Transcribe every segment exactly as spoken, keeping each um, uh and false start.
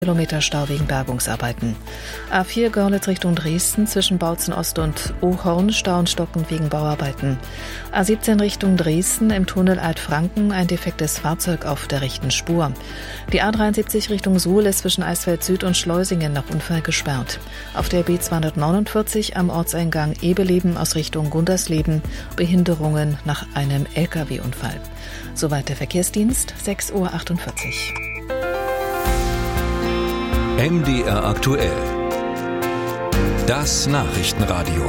Kilometer Stau wegen Bergungsarbeiten. A vier Görlitz Richtung Dresden zwischen Bautzen Ost und Ohorn, Stau und stockend wegen Bauarbeiten. A siebzehn Richtung Dresden im Tunnel Altfranken ein defektes Fahrzeug auf der rechten Spur. Die A dreiundsiebzig Richtung Suhl ist zwischen Eisfeld Süd und Schleusingen nach Unfall gesperrt. Auf der B zweihundertneunundvierzig am Ortseingang Ebeleben aus Richtung Gundersleben Behinderungen nach einem L K W-Unfall. Soweit der Verkehrsdienst, sechs Uhr achtundvierzig. M D R aktuell. Das Nachrichtenradio.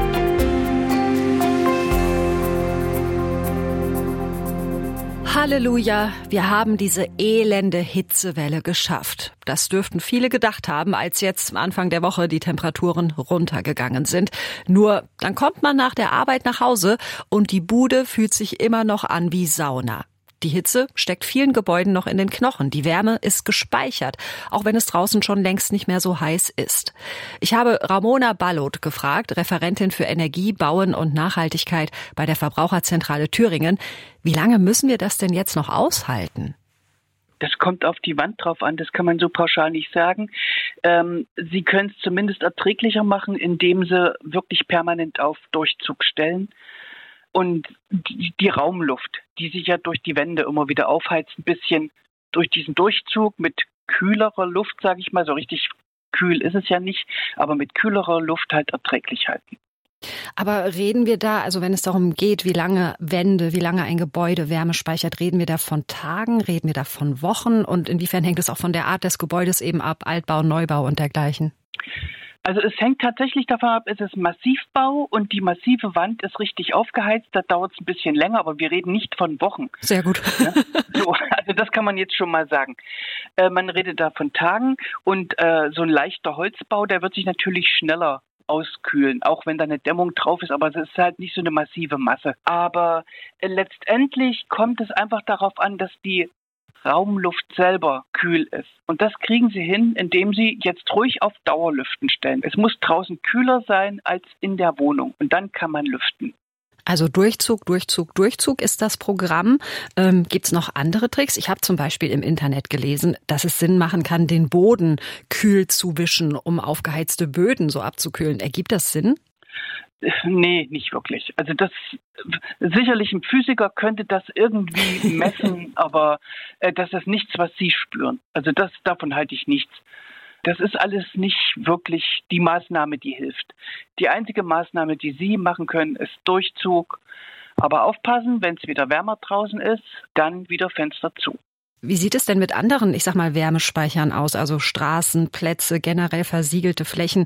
Halleluja, wir haben diese elende Hitzewelle geschafft. Das dürften viele gedacht haben, als jetzt Anfang der Woche die Temperaturen runtergegangen sind. Nur dann kommt man nach der Arbeit nach Hause und die Bude fühlt sich immer noch an wie Sauna. Die Hitze steckt vielen Gebäuden noch in den Knochen. Die Wärme ist gespeichert, auch wenn es draußen schon längst nicht mehr so heiß ist. Ich habe Ramona Ballot gefragt, Referentin für Energie, Bauen und Nachhaltigkeit bei der Verbraucherzentrale Thüringen. Wie lange müssen wir das denn jetzt noch aushalten? Das kommt auf die Wand drauf an, das kann man so pauschal nicht sagen. Ähm, Sie können es zumindest erträglicher machen, indem Sie wirklich permanent auf Durchzug stellen. Und die, die Raumluft, die sich ja durch die Wände immer wieder aufheizt, ein bisschen durch diesen Durchzug mit kühlerer Luft, sage ich mal, so richtig kühl ist es ja nicht, aber mit kühlerer Luft halt erträglich halten. Aber reden wir da, also wenn es darum geht, wie lange Wände, wie lange ein Gebäude Wärme speichert, reden wir da von Tagen, reden wir da von Wochen und inwiefern hängt es auch von der Art des Gebäudes eben ab, Altbau, Neubau und dergleichen? Also es hängt tatsächlich davon ab, es ist Massivbau und die massive Wand ist richtig aufgeheizt, da dauert es ein bisschen länger, aber wir reden nicht von Wochen. Sehr gut. Ja? So, also das kann man jetzt schon mal sagen. Äh, man redet da von Tagen und äh, so ein leichter Holzbau, der wird sich natürlich schneller auskühlen, auch wenn da eine Dämmung drauf ist, aber es ist halt nicht so eine massive Masse. Aber äh, letztendlich kommt es einfach darauf an, dass die Raumluft selber kühl ist. Und das kriegen Sie hin, indem Sie jetzt ruhig auf Dauerlüften stellen. Es muss draußen kühler sein als in der Wohnung. Und dann kann man lüften. Also Durchzug, Durchzug, Durchzug ist das Programm. Ähm, gibt's noch andere Tricks? Ich habe zum Beispiel im Internet gelesen, dass es Sinn machen kann, den Boden kühl zu wischen, um aufgeheizte Böden so abzukühlen. Ergibt das Sinn? Nee, nicht wirklich. Also das sicherlich ein Physiker könnte das irgendwie messen, aber äh, das ist nichts, was Sie spüren. Also das davon halte ich nichts. Das ist alles nicht wirklich die Maßnahme, die hilft. Die einzige Maßnahme, die Sie machen können, ist Durchzug. Aber aufpassen, wenn es wieder wärmer draußen ist, dann wieder Fenster zu. Wie sieht es denn mit anderen, ich sag mal, Wärmespeichern aus? Also Straßen, Plätze, generell versiegelte Flächen.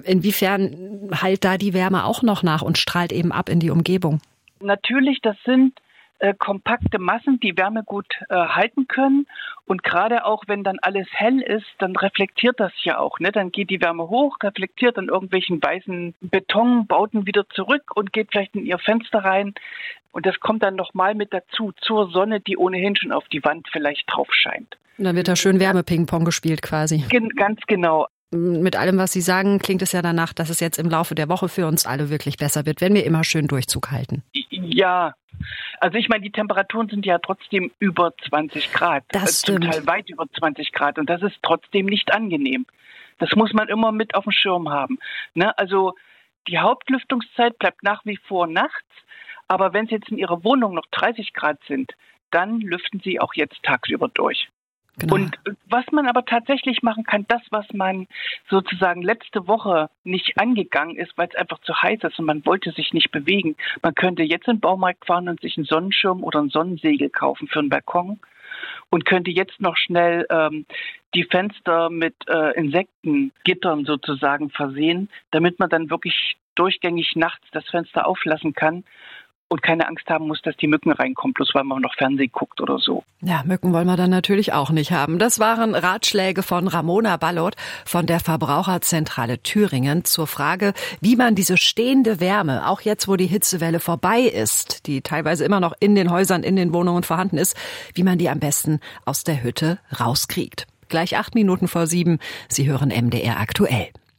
Inwiefern heilt da die Wärme auch noch nach und strahlt eben ab in die Umgebung? Natürlich, das sind äh, kompakte Massen, die Wärme gut äh, halten können. Und gerade auch, wenn dann alles hell ist, dann reflektiert das ja auch. Ne? Dann geht die Wärme hoch, reflektiert an irgendwelchen weißen Betonbauten wieder zurück und geht vielleicht in ihr Fenster rein. Und das kommt dann nochmal mit dazu, zur Sonne, die ohnehin schon auf die Wand vielleicht drauf scheint. Und dann wird da schön Wärmeping-Pong gespielt quasi. Gen- ganz genau. Mit allem, was Sie sagen, klingt es ja danach, dass es jetzt im Laufe der Woche für uns alle wirklich besser wird, wenn wir immer schön Durchzug halten. Ja, also ich meine, die Temperaturen sind ja trotzdem über zwanzig Grad. Das stimmt. Zum Teil weit über zwanzig Grad und das ist trotzdem nicht angenehm. Das muss man immer mit auf dem Schirm haben. Ne? Also die Hauptlüftungszeit bleibt nach wie vor nachts. Aber wenn Sie jetzt in Ihrer Wohnung noch dreißig Grad sind, dann lüften Sie auch jetzt tagsüber durch. Genau. Und was man aber tatsächlich machen kann, das, was man sozusagen letzte Woche nicht angegangen ist, weil es einfach zu heiß ist und man wollte sich nicht bewegen. Man könnte jetzt in den Baumarkt fahren und sich einen Sonnenschirm oder ein Sonnensegel kaufen für einen Balkon und könnte jetzt noch schnell ähm, die Fenster mit äh, Insektengittern sozusagen versehen, damit man dann wirklich durchgängig nachts das Fenster auflassen kann und keine Angst haben muss, dass die Mücken reinkommen, bloß weil man noch Fernsehen guckt oder so. Ja, Mücken wollen wir dann natürlich auch nicht haben. Das waren Ratschläge von Ramona Ballot von der Verbraucherzentrale Thüringen zur Frage, wie man diese stehende Wärme, auch jetzt, wo die Hitzewelle vorbei ist, die teilweise immer noch in den Häusern, in den Wohnungen vorhanden ist, wie man die am besten aus der Hütte rauskriegt. Gleich acht Minuten vor sieben. Sie hören M D R aktuell.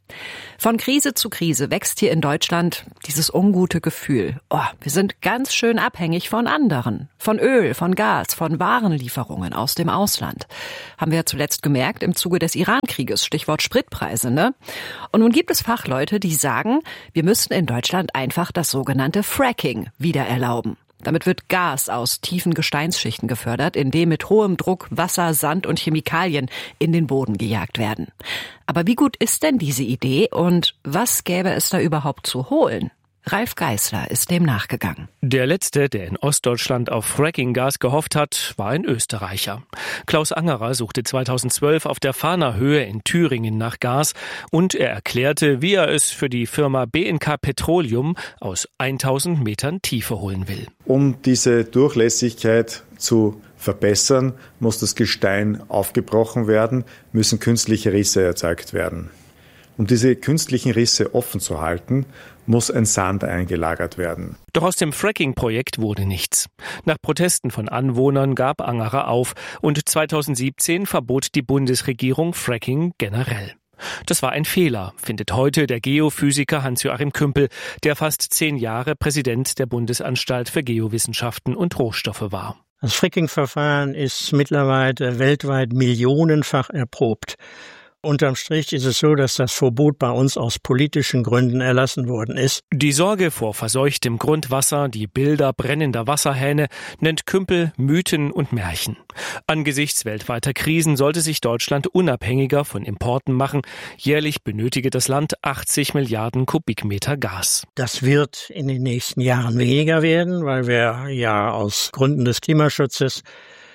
Von Krise zu Krise wächst hier in Deutschland dieses ungute Gefühl. Oh, wir sind ganz schön abhängig von anderen. Von Öl, von Gas, von Warenlieferungen aus dem Ausland. Haben wir ja zuletzt gemerkt im Zuge des Iran-Krieges. Stichwort Spritpreise, ne? Und nun gibt es Fachleute, die sagen, wir müssten in Deutschland einfach das sogenannte Fracking wieder erlauben. Damit wird Gas aus tiefen Gesteinsschichten gefördert, in dem mit hohem Druck Wasser, Sand und Chemikalien in den Boden gejagt werden. Aber wie gut ist denn diese Idee und was gäbe es da überhaupt zu holen? Ralf Geißler ist dem nachgegangen. Der Letzte, der in Ostdeutschland auf Fracking-Gas gehofft hat, war ein Österreicher. Klaus Angerer suchte zweitausendzwölf auf der Fahner Höhe in Thüringen nach Gas und er erklärte, wie er es für die Firma B N K Petroleum aus tausend Metern Tiefe holen will. Um diese Durchlässigkeit zu verbessern, muss das Gestein aufgebrochen werden, müssen künstliche Risse erzeugt werden. Um diese künstlichen Risse offen zu halten, muss ein Sand eingelagert werden. Doch aus dem Fracking-Projekt wurde nichts. Nach Protesten von Anwohnern gab Angerer auf und zweitausendsiebzehn verbot die Bundesregierung Fracking generell. Das war ein Fehler, findet heute der Geophysiker Hans-Joachim Kümpel, der fast zehn Jahre Präsident der Bundesanstalt für Geowissenschaften und Rohstoffe war. Das Fracking-Verfahren ist mittlerweile weltweit millionenfach erprobt. Unterm Strich ist es so, dass das Verbot bei uns aus politischen Gründen erlassen worden ist. Die Sorge vor verseuchtem Grundwasser, die Bilder brennender Wasserhähne nennt Kümpel Mythen und Märchen. Angesichts weltweiter Krisen sollte sich Deutschland unabhängiger von Importen machen. Jährlich benötige das Land achtzig Milliarden Kubikmeter Gas. Das wird in den nächsten Jahren weniger werden, weil wir ja aus Gründen des Klimaschutzes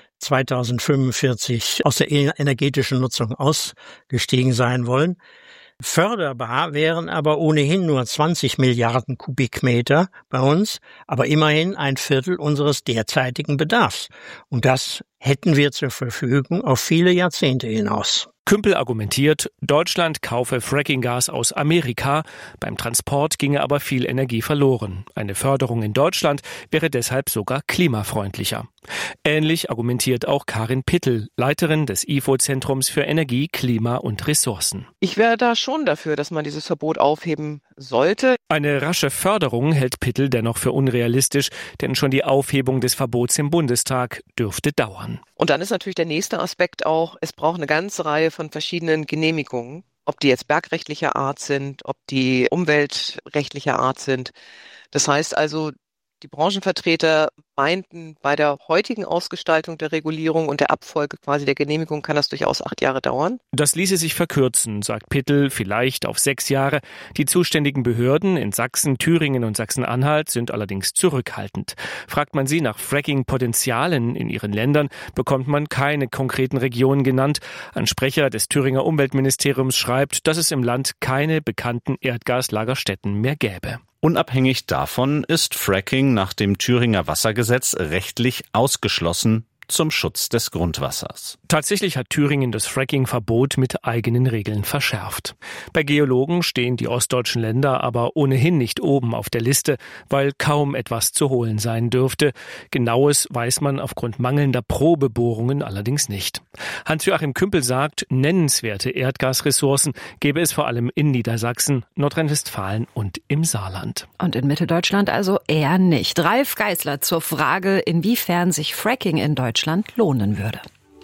zweitausendfünfundvierzig aus der energetischen Nutzung ausgestiegen sein wollen. Förderbar wären aber ohnehin nur zwanzig Milliarden Kubikmeter bei uns, aber immerhin ein Viertel unseres derzeitigen Bedarfs. Und das hätten wir zur Verfügung auf viele Jahrzehnte hinaus. Kümpel argumentiert, Deutschland kaufe Fracking-Gas aus Amerika. Beim Transport ginge aber viel Energie verloren. Eine Förderung in Deutschland wäre deshalb sogar klimafreundlicher. Ähnlich argumentiert auch Karin Pittel, Leiterin des I F O-Zentrums für Energie, Klima und Ressourcen. Ich wäre da schon dafür, dass man dieses Verbot aufheben sollte. Eine rasche Förderung hält Pittel dennoch für unrealistisch, denn schon die Aufhebung des Verbots im Bundestag dürfte dauern. Und dann ist natürlich der nächste Aspekt auch, es braucht eine ganze Reihe von verschiedenen Genehmigungen, ob die jetzt bergrechtlicher Art sind, ob die umweltrechtlicher Art sind. Das heißt also, die Branchenvertreter meinten, bei der heutigen Ausgestaltung der Regulierung und der Abfolge quasi der Genehmigung kann das durchaus acht Jahre dauern. Das ließe sich verkürzen, sagt Pittel, vielleicht auf sechs Jahre. Die zuständigen Behörden in Sachsen, Thüringen und Sachsen-Anhalt sind allerdings zurückhaltend. Fragt man sie nach Fracking-Potenzialen in ihren Ländern, bekommt man keine konkreten Regionen genannt. Ein Sprecher des Thüringer Umweltministeriums schreibt, dass es im Land keine bekannten Erdgaslagerstätten mehr gäbe. Unabhängig davon ist Fracking nach dem Thüringer Wassergesetz rechtlich ausgeschlossen zum Schutz des Grundwassers. Tatsächlich hat Thüringen das Fracking-Verbot mit eigenen Regeln verschärft. Bei Geologen stehen die ostdeutschen Länder aber ohnehin nicht oben auf der Liste, weil kaum etwas zu holen sein dürfte. Genaues weiß man aufgrund mangelnder Probebohrungen allerdings nicht. Hans-Joachim Kümpel sagt, nennenswerte Erdgasressourcen gäbe es vor allem in Niedersachsen, Nordrhein-Westfalen und im Saarland. Und in Mitteldeutschland also eher nicht. Ralf Geißler zur Frage, inwiefern sich Fracking in Deutschland lohnen würde.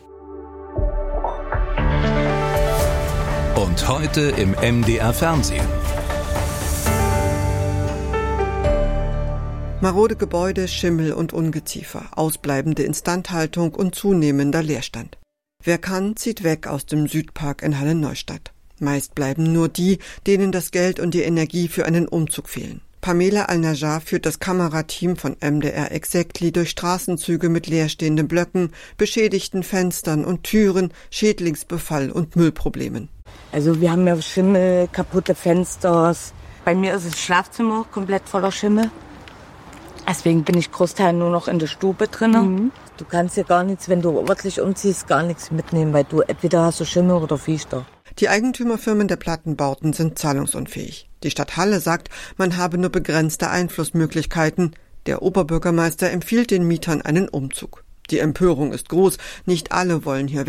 Und heute im M D R Fernsehen. Marode Gebäude, Schimmel und Ungeziefer, ausbleibende Instandhaltung und zunehmender Leerstand. Wer kann, zieht weg aus dem Südpark in Halle-Neustadt. Meist bleiben nur die, denen das Geld und die Energie für einen Umzug fehlen. Pamela Al-Najjar führt das Kamerateam von M D R Exactly durch Straßenzüge mit leerstehenden Blöcken, beschädigten Fenstern und Türen, Schädlingsbefall und Müllproblemen. Also wir haben ja Schimmel, kaputte Fenster. Bei mir ist das Schlafzimmer komplett voller Schimmel. Deswegen bin ich Großteil nur noch in der Stube drin. Mhm. Du kannst ja gar nichts, wenn du wirklich umziehst, gar nichts mitnehmen, weil du entweder hast du Schimmel oder Viecher. Die Eigentümerfirmen der Plattenbauten sind zahlungsunfähig. Die Stadt Halle sagt, man habe nur begrenzte Einflussmöglichkeiten. Der Oberbürgermeister empfiehlt den Mietern einen Umzug. Die Empörung ist groß, nicht alle wollen hier weg,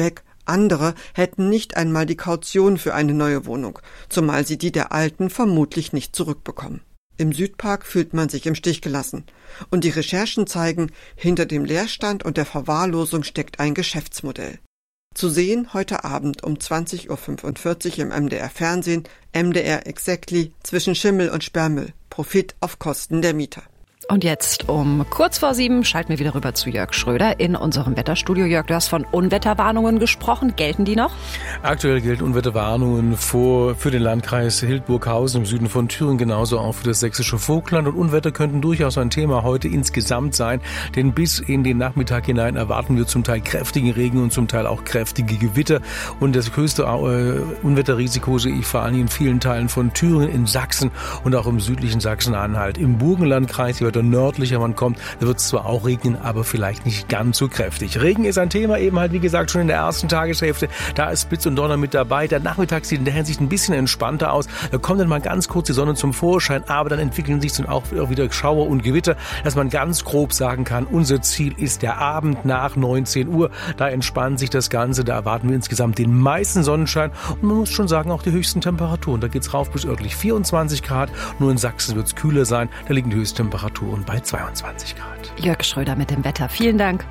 Andere hätten nicht einmal die Kaution für eine neue Wohnung, zumal sie die der alten vermutlich nicht zurückbekommen. Im Südpark fühlt man sich im Stich gelassen. Und die Recherchen zeigen, hinter dem Leerstand und der Verwahrlosung steckt ein Geschäftsmodell. Zu sehen heute Abend um zwanzig Uhr fünfundvierzig im M D R Fernsehen, M D R Exactly, zwischen Schimmel und Sperrmüll. Profit auf Kosten der Mieter. Und jetzt um kurz vor sieben schalten wir wieder rüber zu Jörg Schröder in unserem Wetterstudio. Jörg, du hast von Unwetterwarnungen gesprochen. Gelten die noch? Aktuell gelten Unwetterwarnungen vor, für den Landkreis Hildburghausen im Süden von Thüringen, genauso auch für das sächsische Vogtland. Und Unwetter könnten durchaus ein Thema heute insgesamt sein, denn bis in den Nachmittag hinein erwarten wir zum Teil kräftigen Regen und zum Teil auch kräftige Gewitter. Und das höchste äh, Unwetterrisiko sehe ich vor allem in vielen Teilen von Thüringen, in Sachsen und auch im südlichen Sachsen-Anhalt. Im Burgenlandkreis, hier nördlicher man kommt, da wird es zwar auch regnen, aber vielleicht nicht ganz so kräftig. Regen ist ein Thema, eben halt wie gesagt schon in der ersten Tageshälfte. Da ist Blitz und Donner mit dabei. Der Nachmittag sieht in der Hinsicht ein bisschen entspannter aus. Da kommt dann mal ganz kurz die Sonne zum Vorschein, aber dann entwickeln sich dann auch wieder Schauer und Gewitter, dass man ganz grob sagen kann, unser Ziel ist der Abend nach neunzehn Uhr. Da entspannt sich das Ganze. Da erwarten wir insgesamt den meisten Sonnenschein und man muss schon sagen, auch die höchsten Temperaturen. Da geht's rauf bis örtlich vierundzwanzig Grad. Nur in Sachsen wird es kühler sein. Da liegen die Höchsttemperaturen und bei zweiundzwanzig Grad. Jörg Schröder mit dem Wetter. Vielen Dank.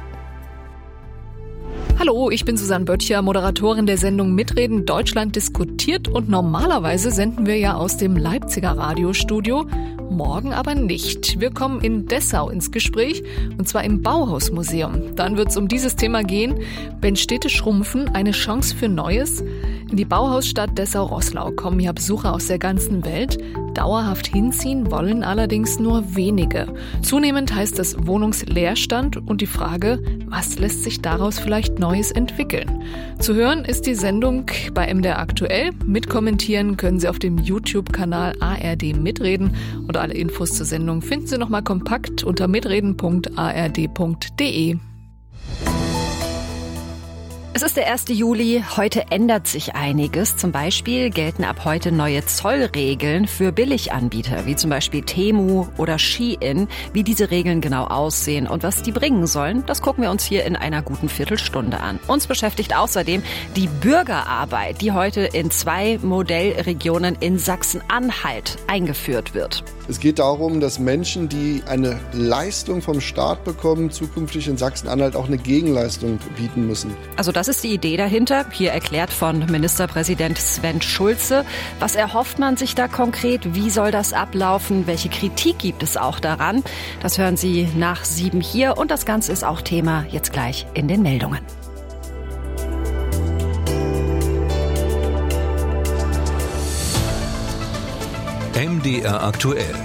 Hallo, ich bin Susanne Böttcher, Moderatorin der Sendung Mitreden Deutschland diskutiert und normalerweise senden wir ja aus dem Leipziger Radiostudio, morgen aber nicht. Wir kommen in Dessau ins Gespräch und zwar im Bauhausmuseum. Dann wird es um dieses Thema gehen, wenn Städte schrumpfen, eine Chance für Neues. In die Bauhausstadt Dessau-Roßlau kommen ja Besucher aus der ganzen Welt. Dauerhaft hinziehen wollen allerdings nur wenige. Zunehmend heißt es Wohnungsleerstand und die Frage, was lässt sich daraus vielleicht Neues entwickeln? Zu hören ist die Sendung bei M D R aktuell. Mitkommentieren können Sie auf dem YouTube-Kanal A R D Mitreden und alle Infos zur Sendung finden Sie nochmal kompakt unter mitreden punkt a r d punkt d e. Es ist der erste Juli. Heute ändert sich einiges. Zum Beispiel gelten ab heute neue Zollregeln für Billiganbieter, wie zum Beispiel Temu oder Shein. Wie diese Regeln genau aussehen und was die bringen sollen, das gucken wir uns hier in einer guten Viertelstunde an. Uns beschäftigt außerdem die Bürgerarbeit, die heute in zwei Modellregionen in Sachsen-Anhalt eingeführt wird. Es geht darum, dass Menschen, die eine Leistung vom Staat bekommen, zukünftig in Sachsen-Anhalt auch eine Gegenleistung bieten müssen. Also das ist die Idee dahinter, hier erklärt von Ministerpräsident Sven Schulze. Was erhofft man sich da konkret? Wie soll das ablaufen? Welche Kritik gibt es auch daran? Das hören Sie nach sieben hier und das Ganze ist auch Thema jetzt gleich in den Meldungen. M D R aktuell.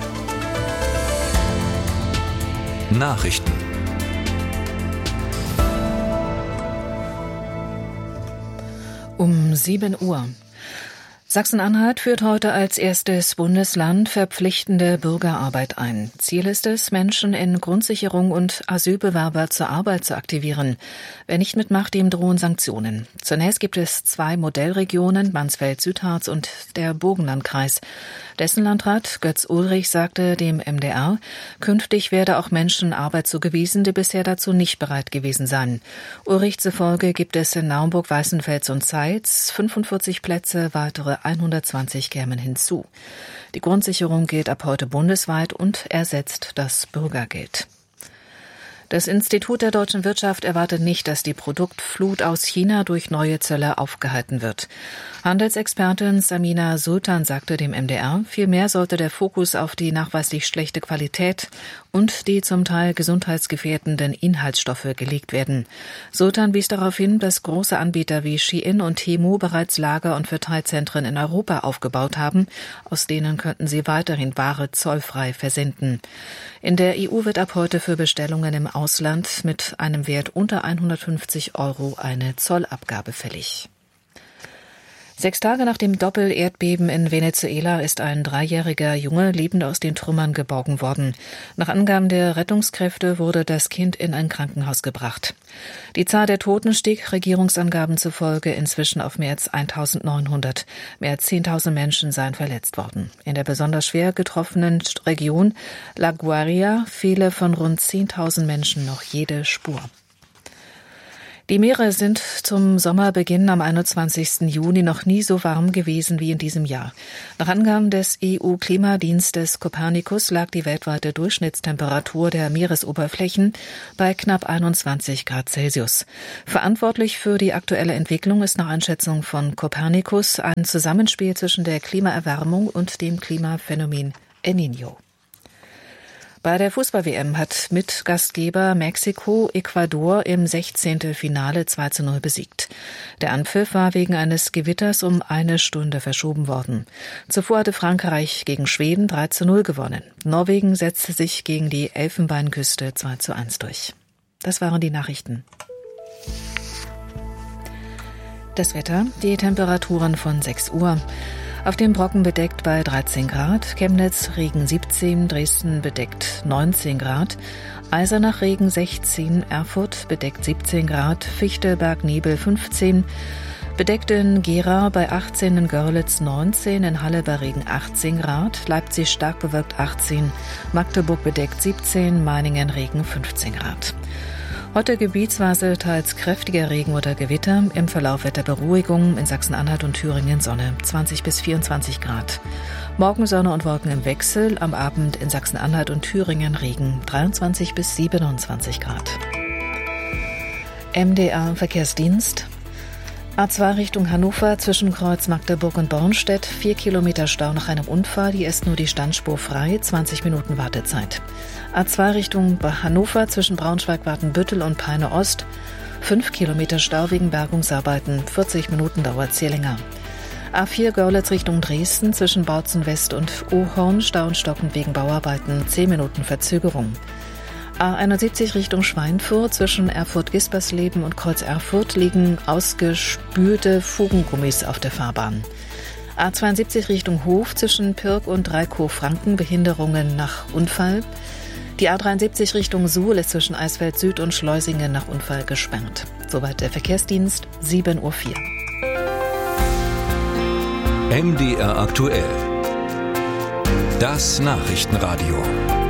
Nachrichten. Um sieben Uhr. Sachsen-Anhalt führt heute als erstes Bundesland verpflichtende Bürgerarbeit ein. Ziel ist es, Menschen in Grundsicherung und Asylbewerber zur Arbeit zu aktivieren. Wer nicht mitmacht, dem drohen Sanktionen. Zunächst gibt es zwei Modellregionen, Mansfeld-Südharz und der Burgenlandkreis. Dessen Landrat Götz Ulrich sagte dem M D R, künftig werde auch Menschen Arbeit zugewiesen, die bisher dazu nicht bereit gewesen seien. Ulrich zufolge gibt es in Naumburg, Weißenfels und Zeitz fünfundvierzig Plätze, weitere hundertzwanzig kämen hinzu. Die Grundsicherung gilt ab heute bundesweit und ersetzt das Bürgergeld. Das Institut der deutschen Wirtschaft erwartet nicht, dass die Produktflut aus China durch neue Zölle aufgehalten wird. Handelsexpertin Samina Sultan sagte dem M D R, vielmehr sollte der Fokus auf die nachweislich schlechte Qualität und die zum Teil gesundheitsgefährdenden Inhaltsstoffe gelegt werden. Sultan wies darauf hin, dass große Anbieter wie Shein und Temu bereits Lager- und Verteilzentren in Europa aufgebaut haben. Aus denen könnten sie weiterhin Ware zollfrei versenden. In der E U wird ab heute für Bestellungen im Ausland mit einem Wert unter hundertfünfzig Euro eine Zollabgabe fällig. Sechs Tage nach dem Doppel-Erdbeben in Venezuela ist ein dreijähriger Junge lebend aus den Trümmern geborgen worden. Nach Angaben der Rettungskräfte wurde das Kind in ein Krankenhaus gebracht. Die Zahl der Toten stieg Regierungsangaben zufolge inzwischen auf mehr als eintausendneunhundert. Mehr als zehntausend Menschen seien verletzt worden. In der besonders schwer getroffenen Region La Guaira fehle von rund zehntausend Menschen noch jede Spur. Die Meere sind zum Sommerbeginn am einundzwanzigsten Juni noch nie so warm gewesen wie in diesem Jahr. Nach Angaben des E U-Klimadienstes Copernicus lag die weltweite Durchschnittstemperatur der Meeresoberflächen bei knapp einundzwanzig Grad Celsius. Verantwortlich für die aktuelle Entwicklung ist nach Einschätzung von Copernicus ein Zusammenspiel zwischen der Klimaerwärmung und dem Klimaphänomen El Niño. Bei der Fußball-W M hat Mitgastgeber Mexiko Ecuador im Sechzehntelfinale zwei zu null besiegt. Der Anpfiff war wegen eines Gewitters um eine Stunde verschoben worden. Zuvor hatte Frankreich gegen Schweden drei zu null gewonnen. Norwegen setzte sich gegen die Elfenbeinküste zwei zu eins durch. Das waren die Nachrichten. Das Wetter, die Temperaturen von sechs Uhr. Auf dem Brocken bedeckt bei dreizehn Grad, Chemnitz Regen siebzehn, Dresden bedeckt neunzehn Grad, Eisenach Regen sechzehn, Erfurt bedeckt siebzehn Grad, Fichtelberg Nebel fünfzehn, bedeckt in Gera bei achtzehn, in Görlitz neunzehn, in Halle bei Regen achtzehn Grad, Leipzig stark bewölkt achtzehn, Magdeburg bedeckt siebzehn, Meiningen Regen fünfzehn Grad. Heute gebietsweise teils kräftiger Regen oder Gewitter, im Verlauf Wetterberuhigung, in Sachsen-Anhalt und Thüringen Sonne, zwanzig bis vierundzwanzig Grad. Morgen Sonne und Wolken im Wechsel, am Abend in Sachsen-Anhalt und Thüringen Regen, dreiundzwanzig bis siebenundzwanzig Grad. M D R Verkehrsdienst. A zwei Richtung Hannover zwischen Kreuz Magdeburg und Bornstedt, vier Kilometer Stau nach einem Unfall, hier ist nur die Standspur frei, zwanzig Minuten Wartezeit. A zwei Richtung Hannover zwischen Braunschweig-Watenbüttel und Peine Ost, fünf Kilometer Stau wegen Bergungsarbeiten, vierzig Minuten dauert's hier länger. A vier Görlitz Richtung Dresden zwischen Bautzen West und Ohorn, Stau und Stocken wegen Bauarbeiten, zehn Minuten Verzögerung. A einundsiebzig Richtung Schweinfurt zwischen Erfurt-Gispersleben und Kreuz Erfurt liegen ausgespülte Fugengummis auf der Fahrbahn. A zweiundsiebzig Richtung Hof zwischen Pirk und Reikow-Franken, Behinderungen nach Unfall. Die A dreiundsiebzig Richtung Suhl ist zwischen Eisfeld Süd und Schleusingen nach Unfall gesperrt. Soweit der Verkehrsdienst, sieben Uhr vier. M D R aktuell. Das Nachrichtenradio.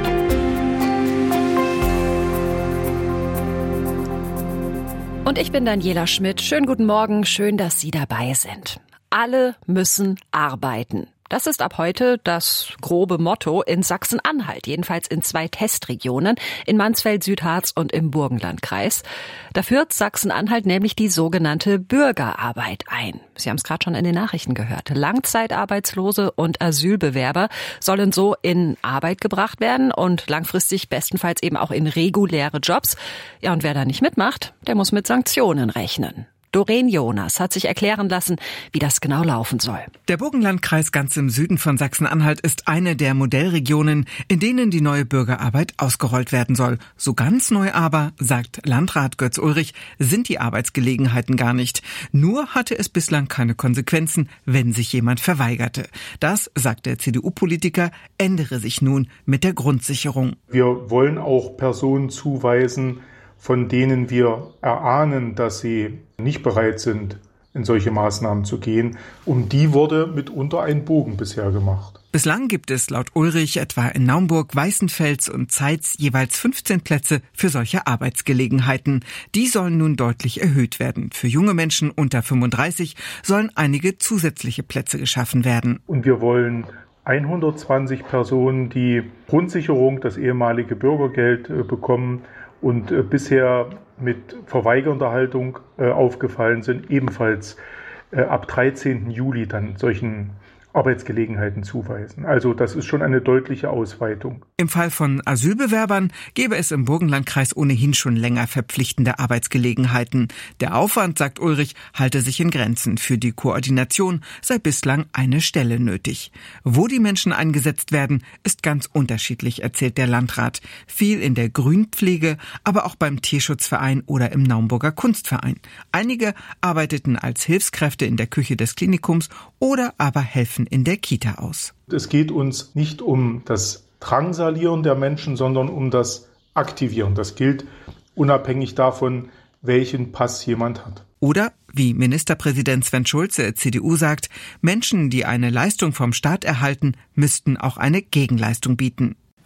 Und ich bin Daniela Schmidt. Schönen guten Morgen, schön, dass Sie dabei sind. Alle müssen arbeiten. Das ist ab heute das grobe Motto in Sachsen-Anhalt, jedenfalls in zwei Testregionen, in Mansfeld-Südharz und im Burgenlandkreis. Da führt Sachsen-Anhalt nämlich die sogenannte Bürgerarbeit ein. Sie haben es gerade schon in den Nachrichten gehört. Langzeitarbeitslose und Asylbewerber sollen so in Arbeit gebracht werden und langfristig bestenfalls eben auch in reguläre Jobs. Ja, und wer da nicht mitmacht, der muss mit Sanktionen rechnen. Doreen Jonas hat sich erklären lassen, wie das genau laufen soll. Der Burgenlandkreis ganz im Süden von Sachsen-Anhalt ist eine der Modellregionen, in denen die neue Bürgerarbeit ausgerollt werden soll. So ganz neu aber, sagt Landrat Götz Ulrich, sind die Arbeitsgelegenheiten gar nicht. Nur hatte es bislang keine Konsequenzen, wenn sich jemand verweigerte. Das, sagt der C D U-Politiker, ändere sich nun mit der Grundsicherung. Wir wollen auch Personen zuweisen, von denen wir erahnen, dass sie nicht bereit sind, in solche Maßnahmen zu gehen. Um die wurde mitunter ein Bogen bisher gemacht. Bislang gibt es laut Ulrich etwa in Naumburg, Weißenfels und Zeitz jeweils fünfzehn Plätze für solche Arbeitsgelegenheiten. Die sollen nun deutlich erhöht werden. Für junge Menschen unter fünfunddreißig sollen einige zusätzliche Plätze geschaffen werden. Und wir wollen hundertzwanzig Personen, die Grundsicherung, das ehemalige Bürgergeld, bekommen und äh, bisher mit verweigernder Haltung äh, aufgefallen sind, ebenfalls äh, ab dreizehnten Juli dann solchen Arbeitsgelegenheiten zuweisen. Also das ist schon eine deutliche Ausweitung. Im Fall von Asylbewerbern gäbe es im Burgenlandkreis ohnehin schon länger verpflichtende Arbeitsgelegenheiten. Der Aufwand, sagt Ulrich, halte sich in Grenzen. Für die Koordination sei bislang eine Stelle nötig. Wo die Menschen eingesetzt werden, ist ganz unterschiedlich, erzählt der Landrat. Viel in der Grünpflege, aber auch beim Tierschutzverein oder im Naumburger Kunstverein. Einige arbeiteten als Hilfskräfte in der Küche des Klinikums oder aber helfen in der Kita aus. Es geht uns nicht um das Drangsalieren der Menschen, sondern um das Aktivieren. Das gilt unabhängig davon, welchen Pass jemand hat. Oder, wie Ministerpräsident Sven Schulze, C D U, sagt, Menschen, die eine Leistung vom Staat erhalten, müssten auch eine Gegenleistung bieten.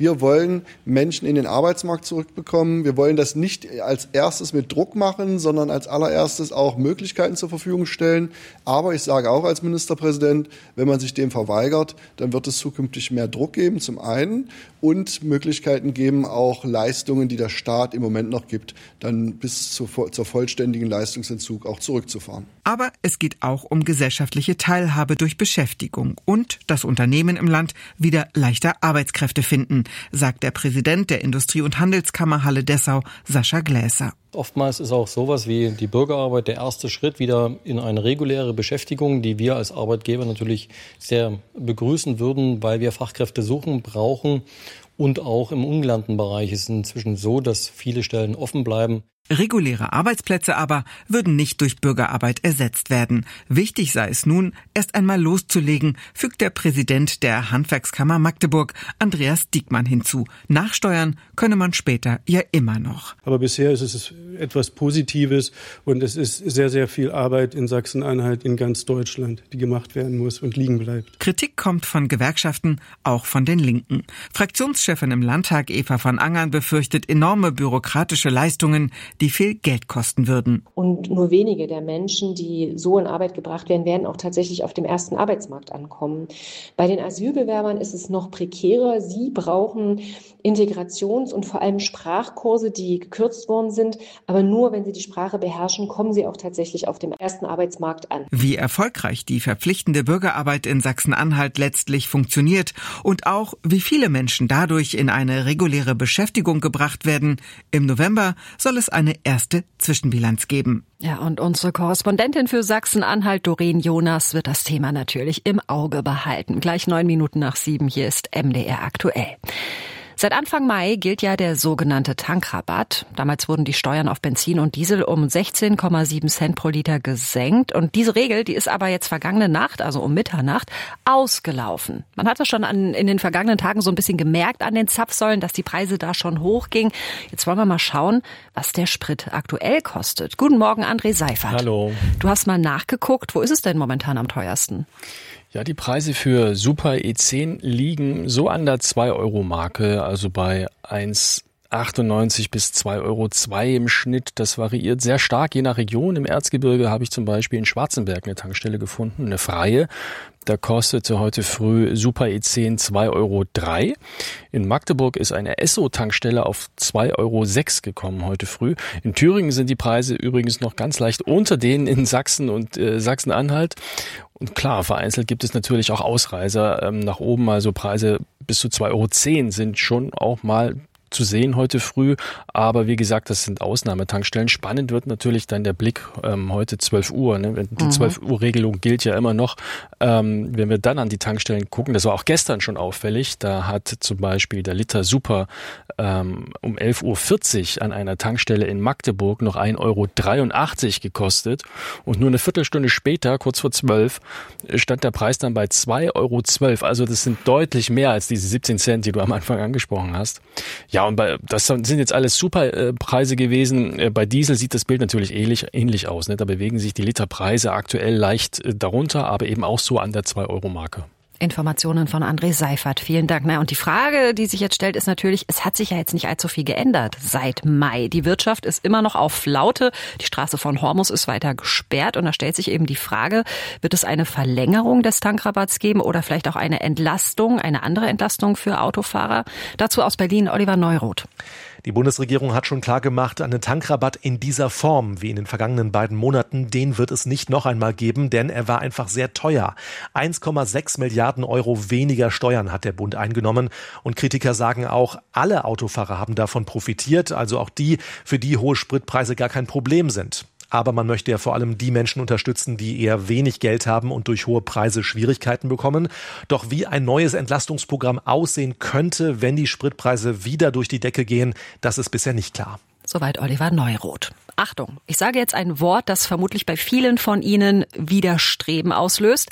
Wir wollen Menschen in den Arbeitsmarkt zurückbekommen. Wir wollen das nicht als erstes mit Druck machen, sondern als allererstes auch Möglichkeiten zur Verfügung stellen. Aber ich sage auch als Ministerpräsident, wenn man sich dem verweigert, dann wird es zukünftig mehr Druck geben, zum einen, und Möglichkeiten geben, auch Leistungen, die der Staat im Moment noch gibt, dann bis zur, zur vollständigen Leistungsentzug auch zurückzufahren. Aber es geht auch um gesellschaftliche Teilhabe durch Beschäftigung und das Unternehmen im Land wieder leichter Arbeitskräfte finden, sagt der Präsident der Industrie- und Handelskammer Halle Dessau, Sascha Gläser. Oftmals ist auch sowas wie die Bürgerarbeit der erste Schritt wieder in eine reguläre Beschäftigung, die wir als Arbeitgeber natürlich sehr begrüßen würden, weil wir Fachkräfte suchen, brauchen. Und auch im ungelernten Bereich ist es inzwischen so, dass viele Stellen offen bleiben. Reguläre Arbeitsplätze aber würden nicht durch Bürgerarbeit ersetzt werden. Wichtig sei es nun, erst einmal loszulegen, fügt der Präsident der Handwerkskammer Magdeburg, Andreas Diekmann, hinzu. Nachsteuern könne man später ja immer noch. Aber bisher ist es etwas Positives und es ist sehr, sehr viel Arbeit in Sachsen-Anhalt, in ganz Deutschland, die gemacht werden muss und liegen bleibt. Kritik kommt von Gewerkschaften, auch von den Linken. Fraktionschefin im Landtag Eva von Angern befürchtet enorme bürokratische Leistungen, die viel Geld kosten würden. Und nur wenige der Menschen, die so in Arbeit gebracht werden, werden auch tatsächlich auf dem ersten Arbeitsmarkt ankommen. Bei den Asylbewerbern ist es noch prekärer. Sie brauchen Integrations- und vor allem Sprachkurse, die gekürzt worden sind. Aber nur wenn sie die Sprache beherrschen, kommen sie auch tatsächlich auf dem ersten Arbeitsmarkt an. Wie erfolgreich die verpflichtende Bürgerarbeit in Sachsen-Anhalt letztlich funktioniert und auch wie viele Menschen dadurch in eine reguläre Beschäftigung gebracht werden. Im November soll es eine erste Zwischenbilanz geben. Ja, und unsere Korrespondentin für Sachsen-Anhalt, Doreen Jonas, wird das Thema natürlich im Auge behalten. Gleich neun Minuten nach sieben, hier ist M D R aktuell. Seit Anfang Mai gilt ja der sogenannte Tankrabatt. Damals wurden die Steuern auf Benzin und Diesel um sechzehn Komma sieben Cent pro Liter gesenkt. Und diese Regel, die ist aber jetzt vergangene Nacht, also um Mitternacht, ausgelaufen. Man hat das schon an, in den vergangenen Tagen so ein bisschen gemerkt an den Zapfsäulen, dass die Preise da schon hochgingen. Jetzt wollen wir mal schauen, was der Sprit aktuell kostet. Guten Morgen, André Seifert. Hallo. Du hast mal nachgeguckt. Wo ist es denn momentan am teuersten? Ja, die Preise für Super E zehn liegen so an der zwei Euro Marke, also bei eins Komma achtundneunzig bis zwei Euro zwei im Schnitt. Das variiert sehr stark je nach Region. Im Erzgebirge habe ich zum Beispiel in Schwarzenberg eine Tankstelle gefunden, eine freie. Da kostete heute früh Super E zehn zwei Euro drei. In Magdeburg ist eine Esso-Tankstelle auf zwei Euro sechs gekommen heute früh. In Thüringen sind die Preise übrigens noch ganz leicht unter denen in Sachsen und äh, Sachsen-Anhalt. Und klar, vereinzelt gibt es natürlich auch Ausreißer ähm, nach oben. Also Preise bis zu zwei Euro zehn sind schon auch mal zu sehen heute früh, aber wie gesagt, das sind Ausnahmetankstellen. Spannend wird natürlich dann der Blick ähm, heute zwölf Uhr. Ne? Die mhm. zwölf Uhr Regelung gilt ja immer noch. Ähm, wenn wir dann an die Tankstellen gucken, das war auch gestern schon auffällig, da hat zum Beispiel der Liter Super ähm, um elf Uhr vierzig an einer Tankstelle in Magdeburg noch ein Euro dreiundachtzig gekostet und nur eine Viertelstunde später, kurz vor zwölf, stand der Preis dann bei zwei Euro zwölf. Also das sind deutlich mehr als diese siebzehn Cent, die du am Anfang angesprochen hast. Ja, und bei, das sind jetzt alles super äh, Preise gewesen. Äh, bei Diesel sieht das Bild natürlich ähnlich, ähnlich aus. Ne? Da bewegen sich die Literpreise aktuell leicht äh, darunter, aber eben auch so an der zwei Euro Marke. Informationen von André Seifert. Vielen Dank. Na, und die Frage, die sich jetzt stellt, ist natürlich, es hat sich ja jetzt nicht allzu viel geändert seit Mai. Die Wirtschaft ist immer noch auf Flaute. Die Straße von Hormus ist weiter gesperrt. Und da stellt sich eben die Frage, wird es eine Verlängerung des Tankrabatts geben oder vielleicht auch eine Entlastung, eine andere Entlastung für Autofahrer? Dazu aus Berlin Oliver Neuroth. Die Bundesregierung hat schon klargemacht, einen Tankrabatt in dieser Form wie in den vergangenen beiden Monaten, den wird es nicht noch einmal geben, denn er war einfach sehr teuer. eins Komma sechs Milliarden Euro weniger Steuern hat der Bund eingenommen und Kritiker sagen auch, alle Autofahrer haben davon profitiert, also auch die, für die hohe Spritpreise gar kein Problem sind. Aber man möchte ja vor allem die Menschen unterstützen, die eher wenig Geld haben und durch hohe Preise Schwierigkeiten bekommen. Doch wie ein neues Entlastungsprogramm aussehen könnte, wenn die Spritpreise wieder durch die Decke gehen, das ist bisher nicht klar. Soweit Oliver Neuroth. Achtung, ich sage jetzt ein Wort, das vermutlich bei vielen von Ihnen Widerstreben auslöst.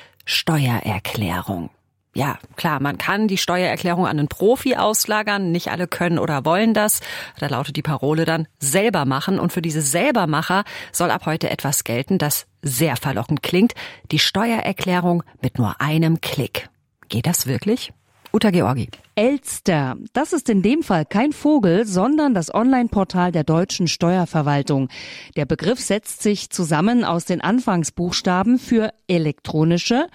Steuererklärung. Ja, klar, man kann die Steuererklärung an einen Profi auslagern. Nicht alle können oder wollen das. Da lautet die Parole dann selber machen. Und für diese Selbermacher soll ab heute etwas gelten, das sehr verlockend klingt. Die Steuererklärung mit nur einem Klick. Geht das wirklich? Uta Georgi. Elster, das ist in dem Fall kein Vogel, sondern das Online-Portal der deutschen Steuerverwaltung. Der Begriff setzt sich zusammen aus den Anfangsbuchstaben für elektronische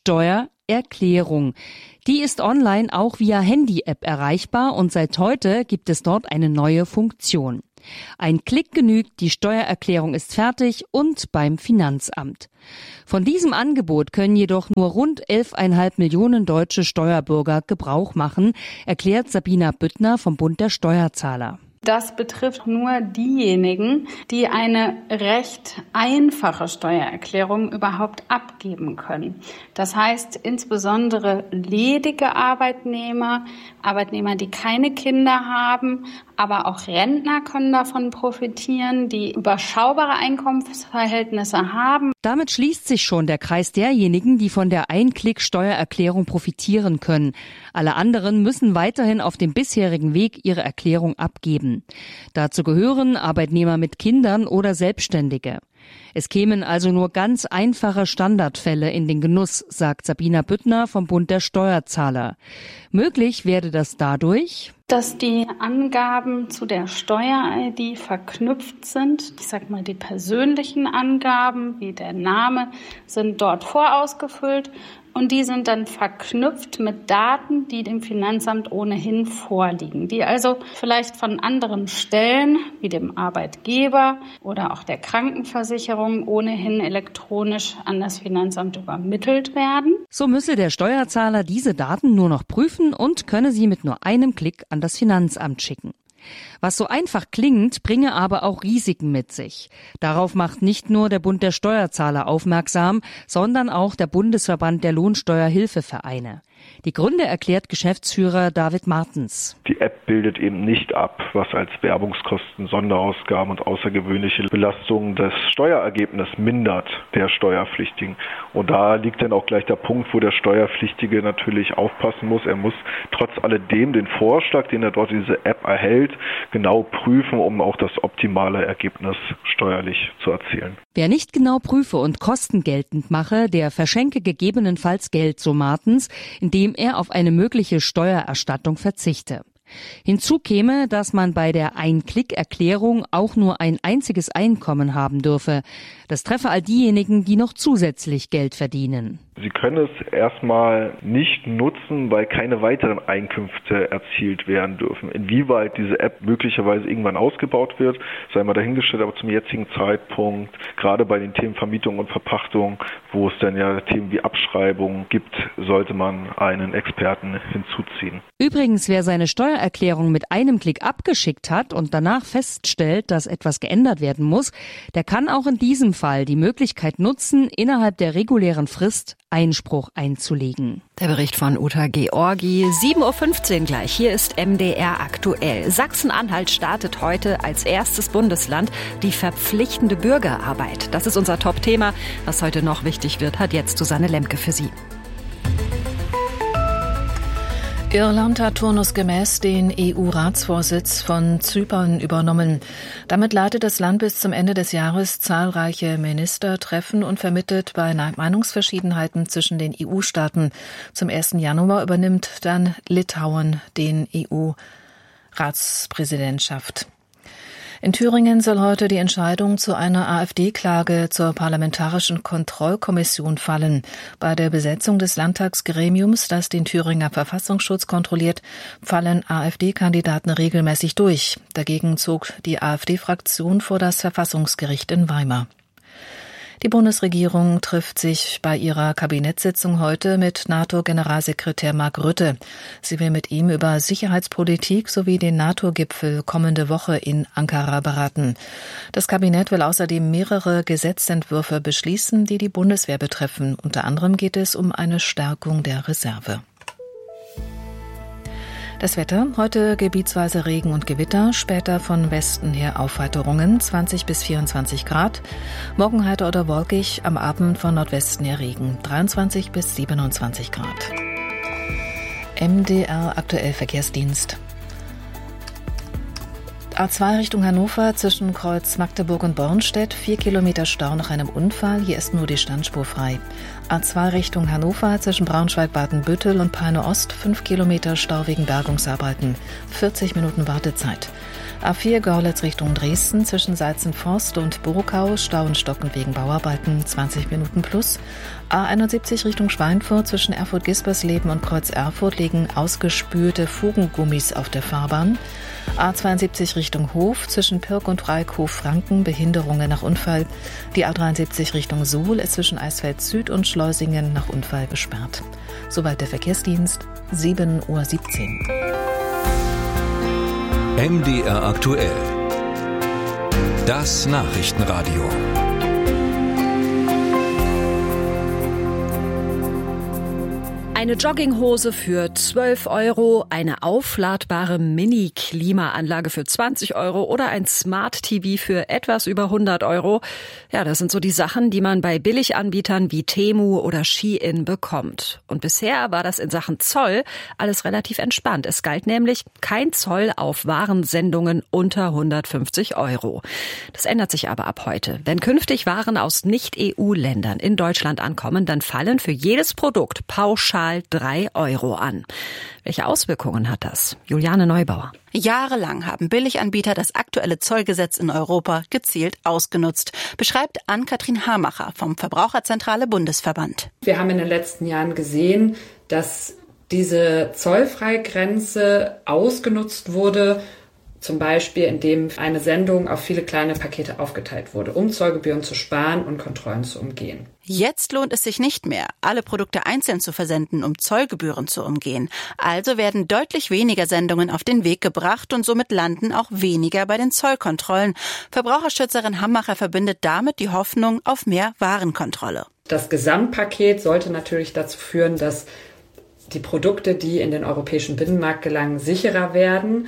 Steuererklärung. Die ist online auch via Handy-App erreichbar und seit heute gibt es dort eine neue Funktion. Ein Klick genügt, die Steuererklärung ist fertig und beim Finanzamt. Von diesem Angebot können jedoch nur rund elf Komma fünf Millionen deutsche Steuerbürger Gebrauch machen, erklärt Sabina Büttner vom Bund der Steuerzahler. Das betrifft nur diejenigen, die eine recht einfache Steuererklärung überhaupt abgeben können. Das heißt insbesondere ledige Arbeitnehmer, Arbeitnehmer, die keine Kinder haben, aber auch Rentner können davon profitieren, die überschaubare Einkommensverhältnisse haben. Damit schließt sich schon der Kreis derjenigen, die von der Ein-Klick-Steuererklärung profitieren können. Alle anderen müssen weiterhin auf dem bisherigen Weg ihre Erklärung abgeben. Dazu gehören Arbeitnehmer mit Kindern oder Selbstständige. Es kämen also nur ganz einfache Standardfälle in den Genuss, sagt Sabina Büttner vom Bund der Steuerzahler. Möglich werde das dadurch, dass die Angaben zu der Steuer-I D verknüpft sind. Ich sag mal, die persönlichen Angaben, wie der Name, sind dort vorausgefüllt. Und die sind dann verknüpft mit Daten, die dem Finanzamt ohnehin vorliegen, die also vielleicht von anderen Stellen, wie dem Arbeitgeber oder auch der Krankenversicherung, ohnehin elektronisch an das Finanzamt übermittelt werden. So müsse der Steuerzahler diese Daten nur noch prüfen und könne sie mit nur einem Klick an das Finanzamt schicken. Was so einfach klingt, bringe aber auch Risiken mit sich. Darauf macht nicht nur der Bund der Steuerzahler aufmerksam, sondern auch der Bundesverband der Lohnsteuerhilfevereine. Die Gründe erklärt Geschäftsführer David Martens. Die App bildet eben nicht ab, was als Werbungskosten, Sonderausgaben und außergewöhnliche Belastungen des Steuerergebnisses mindert der Steuerpflichtigen. Und da liegt dann auch gleich der Punkt, wo der Steuerpflichtige natürlich aufpassen muss. Er muss trotz alledem den Vorschlag, den er dort diese App erhält, genau prüfen, um auch das optimale Ergebnis steuerlich zu erzielen. Wer nicht genau prüfe und Kosten geltend mache, der verschenke gegebenenfalls Geld, so Martens, indem er auf eine mögliche Steuererstattung verzichte. Hinzu käme, dass man bei der Ein-Klick-Erklärung auch nur ein einziges Einkommen haben dürfe. Das treffe all diejenigen, die noch zusätzlich Geld verdienen. Sie können es erstmal nicht nutzen, weil keine weiteren Einkünfte erzielt werden dürfen. Inwieweit diese App möglicherweise irgendwann ausgebaut wird, sei mal dahingestellt, aber zum jetzigen Zeitpunkt, gerade bei den Themen Vermietung und Verpachtung, wo es dann ja Themen wie Abschreibung gibt, sollte man einen Experten hinzuziehen. Übrigens, wer seine Steuererklärung mit einem Klick abgeschickt hat und danach feststellt, dass etwas geändert werden muss, der kann auch in diesem Fall die Möglichkeit nutzen, innerhalb der regulären Frist Einspruch einzulegen. Der Bericht von Uta Georgi. sieben Uhr fünfzehn gleich. Hier ist M D R aktuell. Sachsen-Anhalt startet heute als erstes Bundesland die verpflichtende Bürgerarbeit. Das ist unser Top-Thema. Was heute noch wichtig wird, hat jetzt Susanne Lemke für Sie. Irland hat turnusgemäß den E U-Ratsvorsitz von Zypern übernommen. Damit leitet das Land bis zum Ende des Jahres zahlreiche Ministertreffen und vermittelt bei Meinungsverschiedenheiten zwischen den E U-Staaten. Zum ersten Januar übernimmt dann Litauen den E U-Ratspräsidentschaft. In Thüringen soll heute die Entscheidung zu einer AfD-Klage zur Parlamentarischen Kontrollkommission fallen. Bei der Besetzung des Landtagsgremiums, das den Thüringer Verfassungsschutz kontrolliert, fallen AfD-Kandidaten regelmäßig durch. Dagegen zog die AfD-Fraktion vor das Verfassungsgericht in Weimar. Die Bundesregierung trifft sich bei ihrer Kabinettssitzung heute mit NATO-Generalsekretär Mark Rutte. Sie will mit ihm über Sicherheitspolitik sowie den NATO-Gipfel kommende Woche in Ankara beraten. Das Kabinett will außerdem mehrere Gesetzentwürfe beschließen, die die Bundeswehr betreffen. Unter anderem geht es um eine Stärkung der Reserve. Das Wetter, heute gebietsweise Regen und Gewitter, später von Westen her Aufheiterungen, zwanzig bis vierundzwanzig Grad. Morgen heiter oder wolkig, am Abend von Nordwesten her Regen, dreiundzwanzig bis siebenundzwanzig Grad. M D R aktuell Verkehrsdienst. A zwei Richtung Hannover zwischen Kreuz Magdeburg und Bornstedt. Vier Kilometer Stau nach einem Unfall. Hier ist nur die Standspur frei. A zwei Richtung Hannover zwischen Braunschweig-Badenbüttel und Peine Ost. Fünf Kilometer Stau wegen Bergungsarbeiten. vierzig Minuten Wartezeit. A vier Görlitz Richtung Dresden zwischen Seizenforst und Burkau. Stau und Stocken wegen Bauarbeiten. zwanzig Minuten plus. A einundsiebzig Richtung Schweinfurt zwischen Erfurt-Gispersleben und Kreuz Erfurt liegen ausgespülte Fugengummis auf der Fahrbahn. A zweiundsiebzig Richtung Hof zwischen Pirk und Reikhof-Franken, Behinderungen nach Unfall. Die A dreiundsiebzig Richtung Suhl ist zwischen Eisfeld Süd und Schleusingen nach Unfall gesperrt. Soweit der Verkehrsdienst, sieben Uhr siebzehn. M D R aktuell. Das Nachrichtenradio. Eine Jogginghose für zwölf Euro, eine aufladbare Mini-Klimaanlage für zwanzig Euro oder ein Smart-T V für etwas über hundert Euro. Ja, das sind so die Sachen, die man bei Billiganbietern wie Temu oder Shein bekommt. Und bisher war das in Sachen Zoll alles relativ entspannt. Es galt nämlich kein Zoll auf Warensendungen unter hundertfünfzig Euro. Das ändert sich aber ab heute. Wenn künftig Waren aus Nicht-E U-Ländern in Deutschland ankommen, dann fallen für jedes Produkt pauschal drei Euro an. Welche Auswirkungen hat das? Juliane Neubauer. Jahrelang haben Billiganbieter das aktuelle Zollgesetz in Europa gezielt ausgenutzt, beschreibt Ann-Kathrin Hamacher vom Verbraucherzentrale Bundesverband. Wir haben in den letzten Jahren gesehen, dass diese Zollfreigrenze ausgenutzt wurde, zum Beispiel indem eine Sendung auf viele kleine Pakete aufgeteilt wurde, um Zollgebühren zu sparen und Kontrollen zu umgehen. Jetzt lohnt es sich nicht mehr, alle Produkte einzeln zu versenden, um Zollgebühren zu umgehen. Also werden deutlich weniger Sendungen auf den Weg gebracht und somit landen auch weniger bei den Zollkontrollen. Verbraucherschützerin Hammacher verbindet damit die Hoffnung auf mehr Warenkontrolle. Das Gesamtpaket sollte natürlich dazu führen, dass die Produkte, die in den europäischen Binnenmarkt gelangen, sicherer werden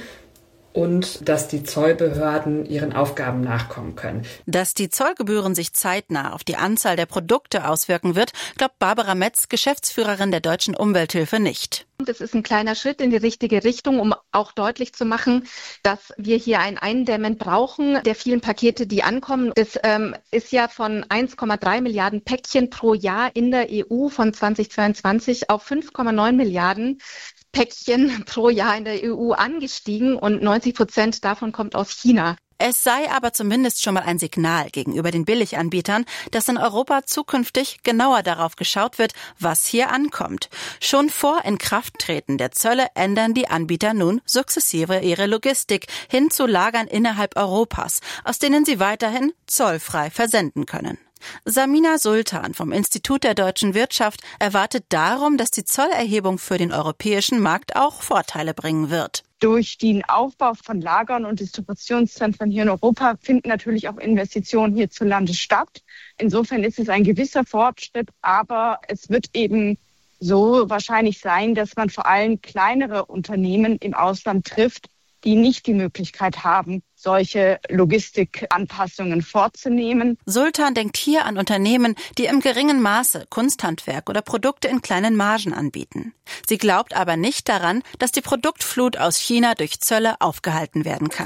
und dass die Zollbehörden ihren Aufgaben nachkommen können. Dass die Zollgebühren sich zeitnah auf die Anzahl der Produkte auswirken wird, glaubt Barbara Metz, Geschäftsführerin der Deutschen Umwelthilfe, nicht. Das ist ein kleiner Schritt in die richtige Richtung, um auch deutlich zu machen, dass wir hier ein Eindämmen brauchen der vielen Pakete, die ankommen. Das ähm, ist ja von eins Komma drei Milliarden Päckchen pro Jahr in der E U von zweitausendzweiundzwanzig auf fünf Komma neun Milliarden Päckchen pro Jahr in der E U angestiegen und neunzig Prozent davon kommt aus China. Es sei aber zumindest schon mal ein Signal gegenüber den Billiganbietern, dass in Europa zukünftig genauer darauf geschaut wird, was hier ankommt. Schon vor Inkrafttreten der Zölle ändern die Anbieter nun sukzessive ihre Logistik hin zu Lagern innerhalb Europas, aus denen sie weiterhin zollfrei versenden können. Samina Sultan vom Institut der deutschen Wirtschaft erwartet darum, dass die Zollerhebung für den europäischen Markt auch Vorteile bringen wird. Durch den Aufbau von Lagern und Distributionszentren hier in Europa finden natürlich auch Investitionen hierzulande statt. Insofern ist es ein gewisser Fortschritt, aber es wird eben so wahrscheinlich sein, dass man vor allem kleinere Unternehmen im Ausland trifft, die nicht die Möglichkeit haben, solche Logistikanpassungen vorzunehmen. Sultan denkt hier an Unternehmen, die im geringen Maße Kunsthandwerk oder Produkte in kleinen Margen anbieten. Sie glaubt aber nicht daran, dass die Produktflut aus China durch Zölle aufgehalten werden kann.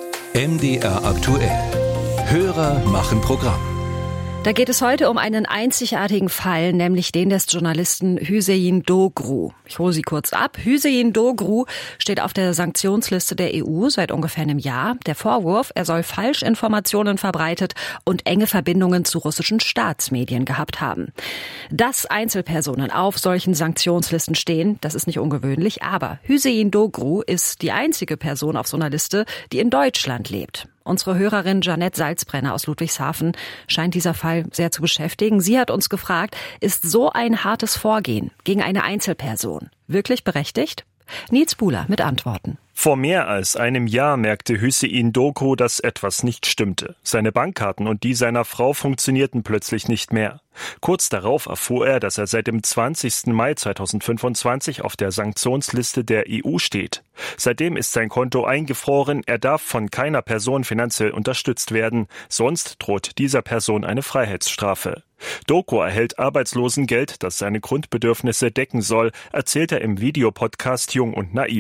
M D R aktuell. Hörer machen Programm. Da geht es heute um einen einzigartigen Fall, nämlich den des Journalisten Hüseyin Doğru. Ich hole Sie kurz ab. Hüseyin Doğru steht auf der Sanktionsliste der E U seit ungefähr einem Jahr. Der Vorwurf, er soll Falschinformationen verbreitet und enge Verbindungen zu russischen Staatsmedien gehabt haben. Dass Einzelpersonen auf solchen Sanktionslisten stehen, das ist nicht ungewöhnlich, aber Hüseyin Doğru ist die einzige Person auf so einer Liste, die in Deutschland lebt. Unsere Hörerin Janette Salzbrenner aus Ludwigshafen scheint dieser Fall sehr zu beschäftigen. Sie hat uns gefragt, ist so ein hartes Vorgehen gegen eine Einzelperson wirklich berechtigt? Nils Buhler mit Antworten. Vor mehr als einem Jahr merkte Hüseyin Doğru, dass etwas nicht stimmte. Seine Bankkarten und die seiner Frau funktionierten plötzlich nicht mehr. Kurz darauf erfuhr er, dass er seit dem zwanzigsten Mai zweitausendfünfundzwanzig auf der Sanktionsliste der E U steht. Seitdem ist sein Konto eingefroren, er darf von keiner Person finanziell unterstützt werden, sonst droht dieser Person eine Freiheitsstrafe. Doğru erhält Arbeitslosengeld, das seine Grundbedürfnisse decken soll, erzählt er im Videopodcast Jung und Naiv.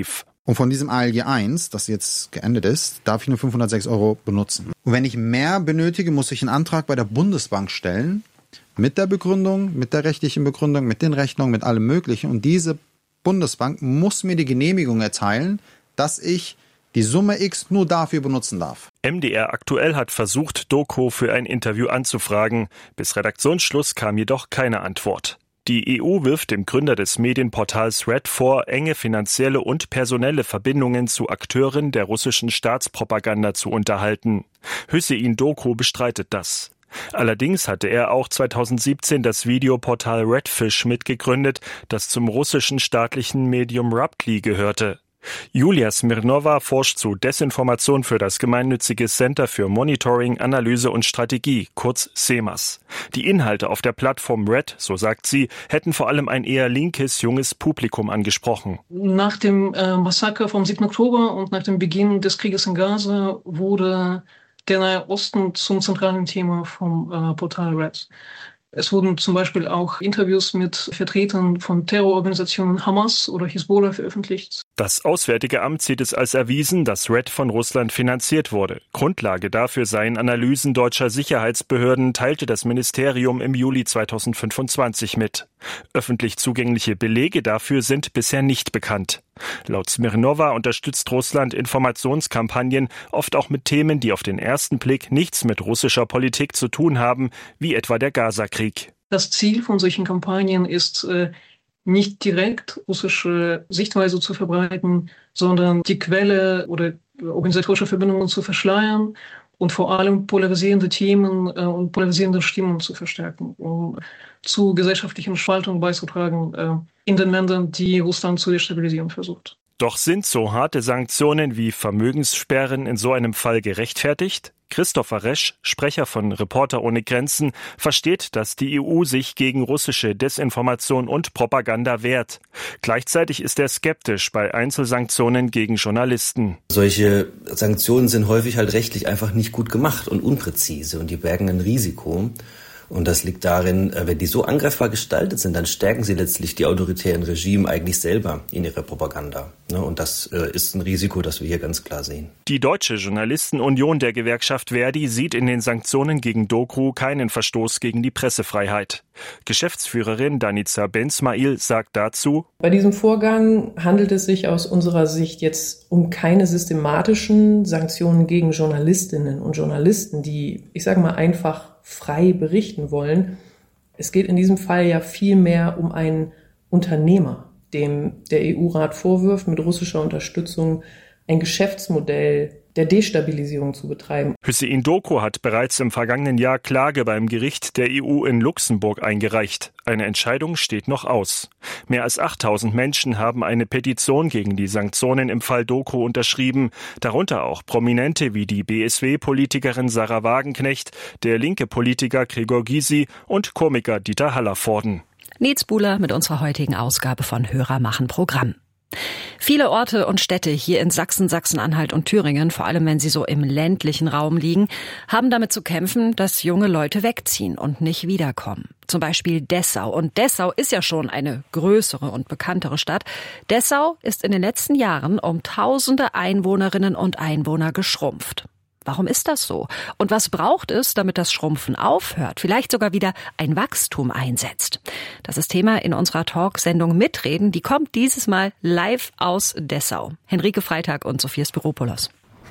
Und von diesem A L G eins, das jetzt geendet ist, darf ich nur fünfhundertsechs Euro benutzen. Und wenn ich mehr benötige, muss ich einen Antrag bei der Bundesbank stellen, mit der Begründung, mit der rechtlichen Begründung, mit den Rechnungen, mit allem Möglichen. Und diese Bundesbank muss mir die Genehmigung erteilen, dass ich die Summe X nur dafür benutzen darf. M D R aktuell hat versucht, Doku für ein Interview anzufragen. Bis Redaktionsschluss kam jedoch keine Antwort. Die E U wirft dem Gründer des Medienportals Red vor, enge finanzielle und personelle Verbindungen zu Akteuren der russischen Staatspropaganda zu unterhalten. Hüseyin Doku bestreitet das. Allerdings hatte er auch zweitausendsiebzehn das Videoportal Redfish mitgegründet, das zum russischen staatlichen Medium Ruptly gehörte. Julia Smirnova forscht zu Desinformation für das gemeinnützige Center für Monitoring, Analyse und Strategie, kurz CEMAS. Die Inhalte auf der Plattform Red, so sagt sie, hätten vor allem ein eher linkes, junges Publikum angesprochen. Nach dem äh, Massaker vom siebten Oktober und nach dem Beginn des Krieges in Gaza wurde der Nahe Osten zum zentralen Thema vom äh, Portal Red. Es wurden zum Beispiel auch Interviews mit Vertretern von Terrororganisationen Hamas oder Hisbollah veröffentlicht. Das Auswärtige Amt sieht es als erwiesen, dass Red von Russland finanziert wurde. Grundlage dafür seien Analysen deutscher Sicherheitsbehörden, teilte das Ministerium im Juli zweitausendfünfundzwanzig mit. Öffentlich zugängliche Belege dafür sind bisher nicht bekannt. Laut Smirnova unterstützt Russland Informationskampagnen, oft auch mit Themen, die auf den ersten Blick nichts mit russischer Politik zu tun haben, wie etwa der Gaza-Krieg. Das Ziel von solchen Kampagnen ist, äh, nicht direkt russische Sichtweise zu verbreiten, sondern die Quelle oder organisatorische Verbindungen zu verschleiern und vor allem polarisierende Themen äh, und polarisierende Stimmen zu verstärken, um zu gesellschaftlichen Spaltungen beizutragen äh, in den Ländern, die Russland zu destabilisieren versucht. Doch sind so harte Sanktionen wie Vermögenssperren in so einem Fall gerechtfertigt? Christopher Resch, Sprecher von Reporter ohne Grenzen, versteht, dass die E U sich gegen russische Desinformation und Propaganda wehrt. Gleichzeitig ist er skeptisch bei Einzelsanktionen gegen Journalisten. Solche Sanktionen sind häufig halt rechtlich einfach nicht gut gemacht und unpräzise und die bergen ein Risiko. Und das liegt darin, wenn die so angreifbar gestaltet sind, dann stärken sie letztlich die autoritären Regime eigentlich selber in ihrer Propaganda. Und das ist ein Risiko, das wir hier ganz klar sehen. Die Deutsche Journalistenunion der Gewerkschaft Verdi sieht in den Sanktionen gegen Doku keinen Verstoß gegen die Pressefreiheit. Geschäftsführerin Danica Bensmail sagt dazu: Bei diesem Vorgang handelt es sich aus unserer Sicht jetzt um keine systematischen Sanktionen gegen Journalistinnen und Journalisten, die, ich sage mal, einfach frei berichten wollen. Es geht in diesem Fall ja viel mehr um einen Unternehmer, dem der E U-Rat vorwirft, mit russischer Unterstützung ein Geschäftsmodell der Destabilisierung zu betreiben. Hüseyin Doku hat bereits im vergangenen Jahr Klage beim Gericht der E U in Luxemburg eingereicht. Eine Entscheidung steht noch aus. Mehr als achttausend Menschen haben eine Petition gegen die Sanktionen im Fall Doku unterschrieben, darunter auch Prominente wie die B S W-Politikerin Sarah Wagenknecht, der linke Politiker Gregor Gysi und Komiker Dieter Hallervorden. Nils Buhler mit unserer heutigen Ausgabe von Hörer machen Programm. Viele Orte und Städte hier in Sachsen, Sachsen-Anhalt und Thüringen, vor allem wenn sie so im ländlichen Raum liegen, haben damit zu kämpfen, dass junge Leute wegziehen und nicht wiederkommen. Zum Beispiel Dessau. Und Dessau ist ja schon eine größere und bekanntere Stadt. Dessau ist in den letzten Jahren um tausende Einwohnerinnen und Einwohner geschrumpft. Warum ist das so? Und was braucht es, damit das Schrumpfen aufhört, vielleicht sogar wieder ein Wachstum einsetzt? Das ist Thema in unserer Talksendung Mitreden. Die kommt dieses Mal live aus Dessau. Henrike Freitag und Sophia Spiropoulos.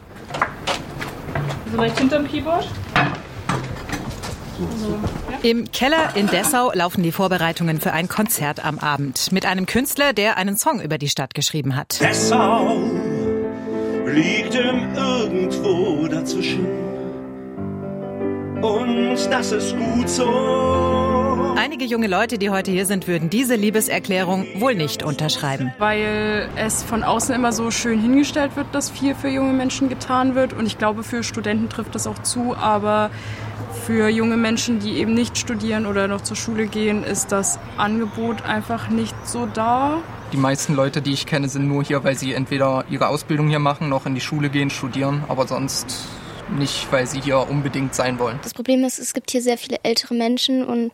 Vielleicht hinterm Keyboard? Im Keller in Dessau laufen die Vorbereitungen für ein Konzert am Abend mit einem Künstler, der einen Song über die Stadt geschrieben hat. Dessau liegt im Irgendwo dazwischen. Und das ist gut so. Einige junge Leute, die heute hier sind, würden diese Liebeserklärung wohl nicht unterschreiben. Weil es von außen immer so schön hingestellt wird, dass viel für junge Menschen getan wird. Und ich glaube, für Studenten trifft das auch zu. Aber für junge Menschen, die eben nicht studieren oder noch zur Schule gehen, ist das Angebot einfach nicht so da. Die meisten Leute, die ich kenne, sind nur hier, weil sie entweder ihre Ausbildung hier machen, noch in die Schule gehen, studieren, aber sonst nicht, weil sie hier unbedingt sein wollen. Das Problem ist, es gibt hier sehr viele ältere Menschen und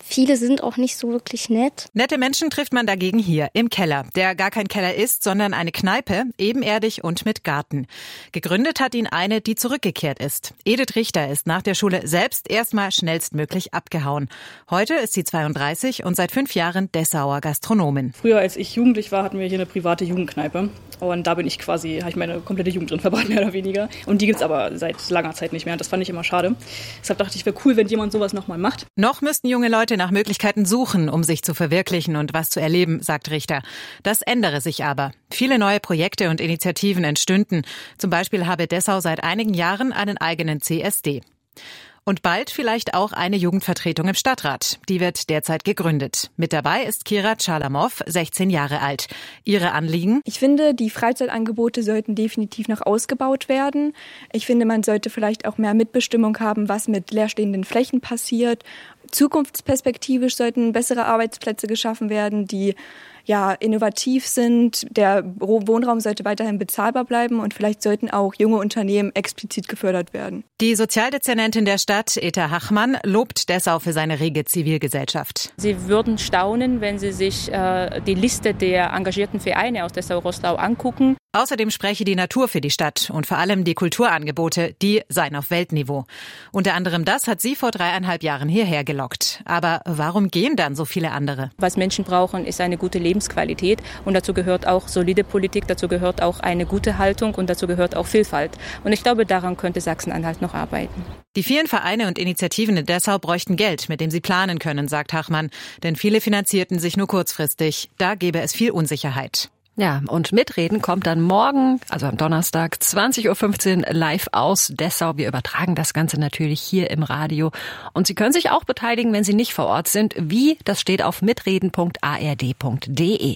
Viele sind auch nicht so wirklich nett. Nette Menschen trifft man dagegen hier im Keller, der gar kein Keller ist, sondern eine Kneipe, ebenerdig und mit Garten. Gegründet hat ihn eine, die zurückgekehrt ist. Edith Richter ist nach der Schule selbst erstmal schnellstmöglich abgehauen. Heute ist sie zweiunddreißig und seit fünf Jahren Dessauer Gastronomin. Früher, als ich jugendlich war, hatten wir hier eine private Jugendkneipe. Und da bin ich quasi, habe ich meine komplette Jugend drin verbracht, mehr oder weniger. Und die gibt's aber seit langer Zeit nicht mehr. Und das fand ich immer schade. Deshalb dachte ich, wäre cool, wenn jemand sowas nochmal macht. Noch müssten junge Leute nach Möglichkeiten suchen, um sich zu verwirklichen und was zu erleben, sagt Richter. Das ändere sich aber. Viele neue Projekte und Initiativen entstünden. Zum Beispiel habe Dessau seit einigen Jahren einen eigenen C S D. Und bald vielleicht auch eine Jugendvertretung im Stadtrat. Die wird derzeit gegründet. Mit dabei ist Kira Chalamow, sechzehn Jahre alt. Ihre Anliegen? Ich finde, die Freizeitangebote sollten definitiv noch ausgebaut werden. Ich finde, man sollte vielleicht auch mehr Mitbestimmung haben, was mit leerstehenden Flächen passiert. Zukunftsperspektivisch sollten bessere Arbeitsplätze geschaffen werden, die ja innovativ sind. Der Wohnraum sollte weiterhin bezahlbar bleiben und vielleicht sollten auch junge Unternehmen explizit gefördert werden. Die Sozialdezernentin der Stadt, Eta Hachmann, lobt Dessau für seine rege Zivilgesellschaft. Sie würden staunen, wenn Sie sich äh, die Liste der engagierten Vereine aus Dessau-Roßlau angucken. Außerdem spreche die Natur für die Stadt und vor allem die Kulturangebote, die seien auf Weltniveau. Unter anderem das hat sie vor dreieinhalb Jahren hierher gelockt. Aber warum gehen dann so viele andere? Was Menschen brauchen, ist eine gute Lebensqualität und dazu gehört auch solide Politik, dazu gehört auch eine gute Haltung und dazu gehört auch Vielfalt. Und ich glaube, daran könnte Sachsen-Anhalt noch arbeiten. Die vielen Vereine und Initiativen in Dessau bräuchten Geld, mit dem sie planen können, sagt Hachmann. Denn viele finanzierten sich nur kurzfristig. Da gäbe es viel Unsicherheit. Ja, und mitreden kommt dann morgen, also am Donnerstag, zwanzig Uhr fünfzehn live aus Dessau. Wir übertragen das Ganze natürlich hier im Radio. Und Sie können sich auch beteiligen, wenn Sie nicht vor Ort sind. Wie? Das steht auf mitreden punkt a r d punkt d e.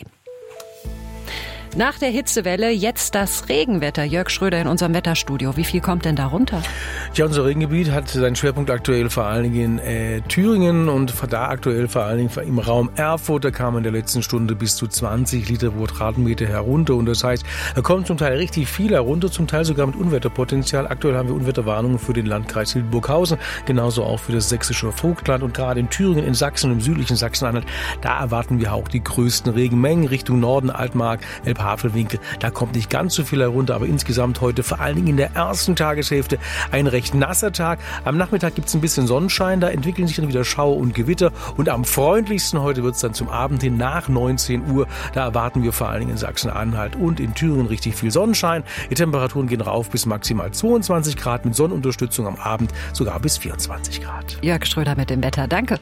Nach der Hitzewelle jetzt das Regenwetter. Jörg Schröder in unserem Wetterstudio. Wie viel kommt denn da runter? Ja, unser Regengebiet hat seinen Schwerpunkt aktuell vor allen Dingen in äh, Thüringen und da aktuell vor allen Dingen im Raum Erfurt. Da kam in der letzten Stunde bis zu zwanzig Liter pro Quadratmeter herunter. Und das heißt, da kommt zum Teil richtig viel herunter, zum Teil sogar mit Unwetterpotenzial. Aktuell haben wir Unwetterwarnungen für den Landkreis Hildburghausen, genauso auch für das sächsische Vogtland. Und gerade in Thüringen, in Sachsen und im südlichen Sachsen-Anhalt, da erwarten wir auch die größten Regenmengen Richtung Norden, Altmark, Elb Havelwinkel. Da kommt nicht ganz so viel herunter, aber insgesamt heute vor allen Dingen in der ersten Tageshälfte ein recht nasser Tag. Am Nachmittag gibt es ein bisschen Sonnenschein, da entwickeln sich dann wieder Schauer und Gewitter und am freundlichsten heute wird es dann zum Abend hin nach neunzehn Uhr. Da erwarten wir vor allen Dingen in Sachsen-Anhalt und in Thüringen richtig viel Sonnenschein. Die Temperaturen gehen rauf bis maximal zweiundzwanzig Grad, mit Sonnenunterstützung am Abend sogar bis vierundzwanzig Grad. Jörg Schröder mit dem Wetter. Danke.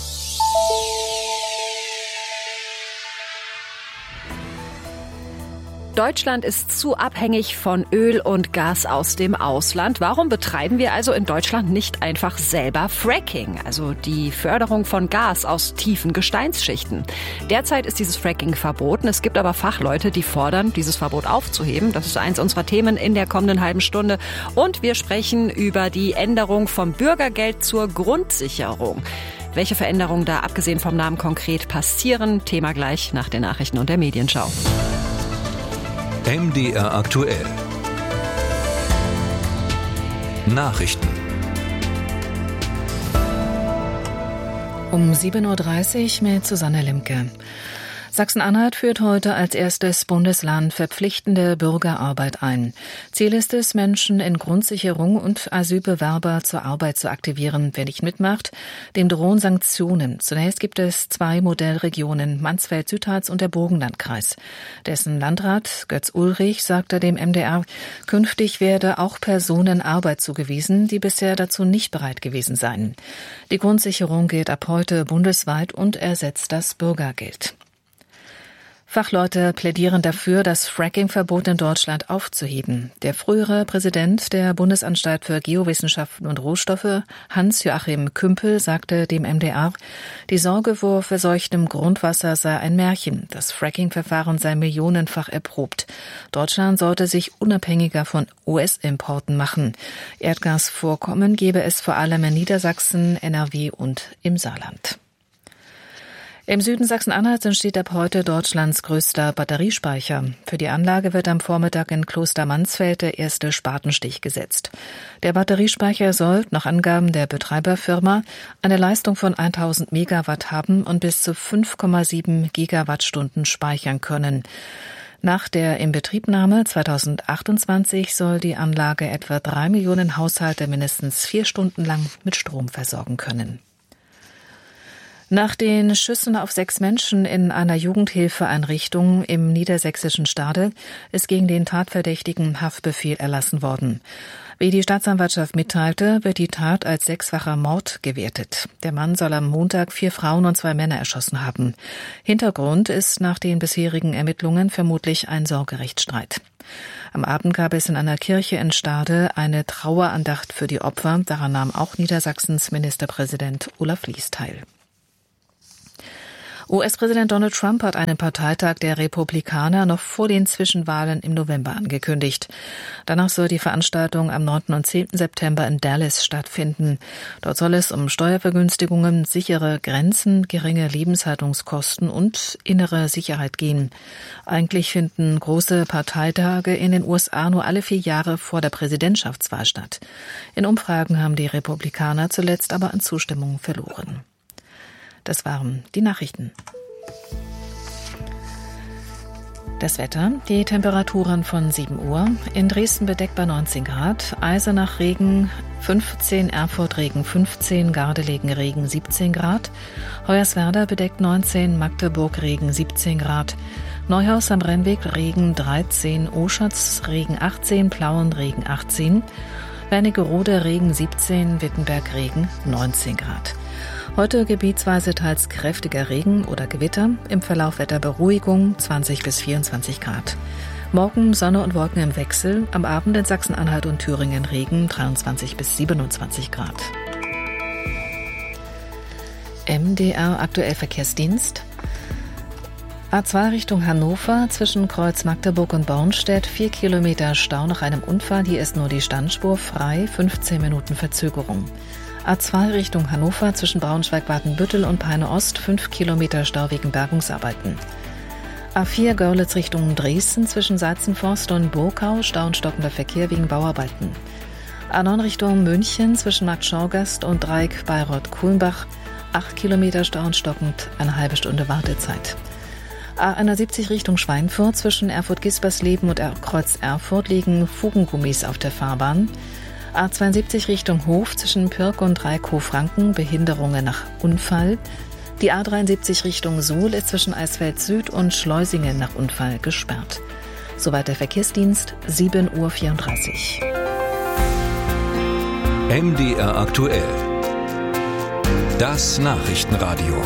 Deutschland ist zu abhängig von Öl und Gas aus dem Ausland. Warum betreiben wir also in Deutschland nicht einfach selber Fracking, also die Förderung von Gas aus tiefen Gesteinsschichten? Derzeit ist dieses Fracking verboten. Es gibt aber Fachleute, die fordern, dieses Verbot aufzuheben. Das ist eins unserer Themen in der kommenden halben Stunde. Und wir sprechen über die Änderung vom Bürgergeld zur Grundsicherung. Welche Veränderungen da abgesehen vom Namen konkret passieren? Thema gleich nach den Nachrichten und der Medienschau. M D R aktuell. Nachrichten. Um sieben Uhr dreißig mit Susanne Limke. Sachsen-Anhalt führt heute als erstes Bundesland verpflichtende Bürgerarbeit ein. Ziel ist es, Menschen in Grundsicherung und Asylbewerber zur Arbeit zu aktivieren. Wer nicht mitmacht, dem drohen Sanktionen. Zunächst gibt es zwei Modellregionen, Mansfeld-Südharz und der Burgenlandkreis. Dessen Landrat Götz Ulrich sagte dem M D R, künftig werde auch Personen Arbeit zugewiesen, die bisher dazu nicht bereit gewesen seien. Die Grundsicherung gilt ab heute bundesweit und ersetzt das Bürgergeld. Fachleute plädieren dafür, das Fracking-Verbot in Deutschland aufzuheben. Der frühere Präsident der Bundesanstalt für Geowissenschaften und Rohstoffe, Hans-Joachim Kümpel, sagte dem M D R, die Sorge vor verseuchtem Grundwasser sei ein Märchen. Das Fracking-Verfahren sei millionenfach erprobt. Deutschland sollte sich unabhängiger von U S-Importen machen. Erdgasvorkommen gebe es vor allem in Niedersachsen, N R W und im Saarland. Im Süden Sachsen-Anhalts entsteht ab heute Deutschlands größter Batteriespeicher. Für die Anlage wird am Vormittag in Klostermansfeld der erste Spatenstich gesetzt. Der Batteriespeicher soll, nach Angaben der Betreiberfirma, eine Leistung von tausend Megawatt haben und bis zu fünf Komma sieben Gigawattstunden speichern können. Nach der Inbetriebnahme zweitausendachtundzwanzig soll die Anlage etwa drei Millionen Haushalte mindestens vier Stunden lang mit Strom versorgen können. Nach den Schüssen auf sechs Menschen in einer Jugendhilfeeinrichtung im niedersächsischen Stade ist gegen den Tatverdächtigen Haftbefehl erlassen worden. Wie die Staatsanwaltschaft mitteilte, wird die Tat als sechsfacher Mord gewertet. Der Mann soll am Montag vier Frauen und zwei Männer erschossen haben. Hintergrund ist nach den bisherigen Ermittlungen vermutlich ein Sorgerechtsstreit. Am Abend gab es in einer Kirche in Stade eine Trauerandacht für die Opfer. Daran nahm auch Niedersachsens Ministerpräsident Olaf Lies teil. U S-Präsident Donald Trump hat einen Parteitag der Republikaner noch vor den Zwischenwahlen im November angekündigt. Danach soll die Veranstaltung am neunten und zehnten September in Dallas stattfinden. Dort soll es um Steuervergünstigungen, sichere Grenzen, geringe Lebenshaltungskosten und innere Sicherheit gehen. Eigentlich finden große Parteitage in den U S A nur alle vier Jahre vor der Präsidentschaftswahl statt. In Umfragen haben die Republikaner zuletzt aber an Zustimmung verloren. Das waren die Nachrichten. Das Wetter, die Temperaturen von sieben Uhr. In Dresden bedeckt bei neunzehn Grad, Eisenach Regen fünfzehn, Erfurt Regen fünfzehn, Gardelegen Regen siebzehn Grad, Hoyerswerda bedeckt neunzehn, Magdeburg Regen siebzehn Grad, Neuhaus am Rennweg Regen dreizehn, Oschatz Regen achtzehn, Plauen Regen achtzehn, Wernigerode Regen siebzehn, Wittenberg Regen neunzehn Grad. Heute gebietsweise teils kräftiger Regen oder Gewitter, im Verlauf Wetterberuhigung zwanzig bis vierundzwanzig Grad. Morgen Sonne und Wolken im Wechsel, am Abend in Sachsen-Anhalt und Thüringen Regen dreiundzwanzig bis siebenundzwanzig Grad. M D R aktuell Verkehrsdienst. A zwei Richtung Hannover, zwischen Kreuz Magdeburg und Bornstedt, vier Kilometer Stau nach einem Unfall. Hier ist nur die Standspur frei, fünfzehn Minuten Verzögerung. A zwei Richtung Hannover, zwischen Braunschweig-Watenbüttel und Peine-Ost, fünf Kilometer Stau wegen Bergungsarbeiten. A vier Görlitz Richtung Dresden, zwischen Seizenforst und Burkau, Stau und stockender Verkehr wegen Bauarbeiten. A neun Richtung München, zwischen Markt Schorgast und Dreieck Bayreuth-Kulmbach, acht Kilometer Stau und stockend, eine halbe Stunde Wartezeit. A einundsiebzig Richtung Schweinfurt, zwischen Erfurt-Gispersleben und Kreuz Erfurt liegen Fugengummis auf der Fahrbahn. A zweiundsiebzig Richtung Hof, zwischen Pirk und Dreieck-Franken, Behinderungen nach Unfall. Die A dreiundsiebzig Richtung Suhl ist zwischen Eisfeld Süd und Schleusingen nach Unfall gesperrt. Soweit der Verkehrsdienst, sieben Uhr vierunddreißig. M D R aktuell. Das Nachrichtenradio.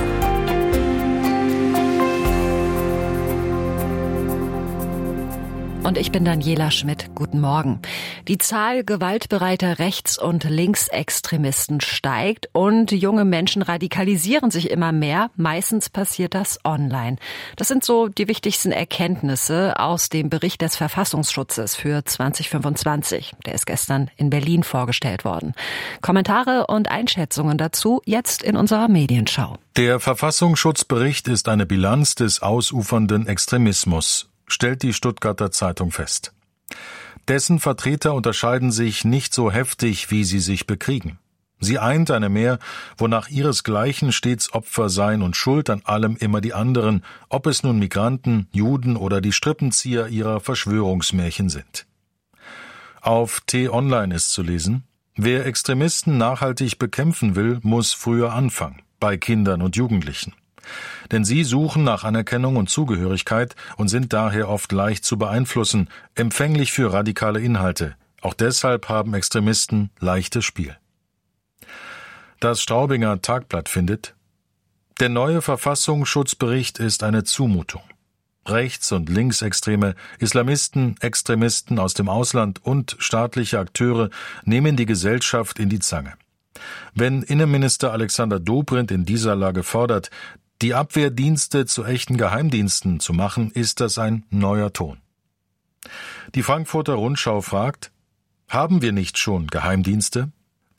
Und ich bin Daniela Schmidt. Guten Morgen. Die Zahl gewaltbereiter Rechts- und Linksextremisten steigt und junge Menschen radikalisieren sich immer mehr. Meistens passiert das online. Das sind so die wichtigsten Erkenntnisse aus dem Bericht des Verfassungsschutzes für zwanzig fünfundzwanzig. Der ist gestern in Berlin vorgestellt worden. Kommentare und Einschätzungen dazu jetzt in unserer Medienschau. Der Verfassungsschutzbericht ist eine Bilanz des ausufernden Extremismus, stellt die Stuttgarter Zeitung fest. Dessen Vertreter unterscheiden sich nicht so heftig, wie sie sich bekriegen. Sie eint eine Mehr, wonach ihresgleichen stets Opfer seien und schuld an allem immer die anderen, ob es nun Migranten, Juden oder die Strippenzieher ihrer Verschwörungsmärchen sind. Auf T-Online ist zu lesen: Wer Extremisten nachhaltig bekämpfen will, muss früher anfangen, bei Kindern und Jugendlichen. Denn sie suchen nach Anerkennung und Zugehörigkeit und sind daher oft leicht zu beeinflussen, empfänglich für radikale Inhalte. Auch deshalb haben Extremisten leichtes Spiel. Das Straubinger Tagblatt findet: Der neue Verfassungsschutzbericht ist eine Zumutung. Rechts- und Linksextreme, Islamisten, Extremisten aus dem Ausland und staatliche Akteure nehmen die Gesellschaft in die Zange. Wenn Innenminister Alexander Dobrindt in dieser Lage fordert, die Abwehrdienste zu echten Geheimdiensten zu machen, ist das ein neuer Ton. Die Frankfurter Rundschau fragt: Haben wir nicht schon Geheimdienste?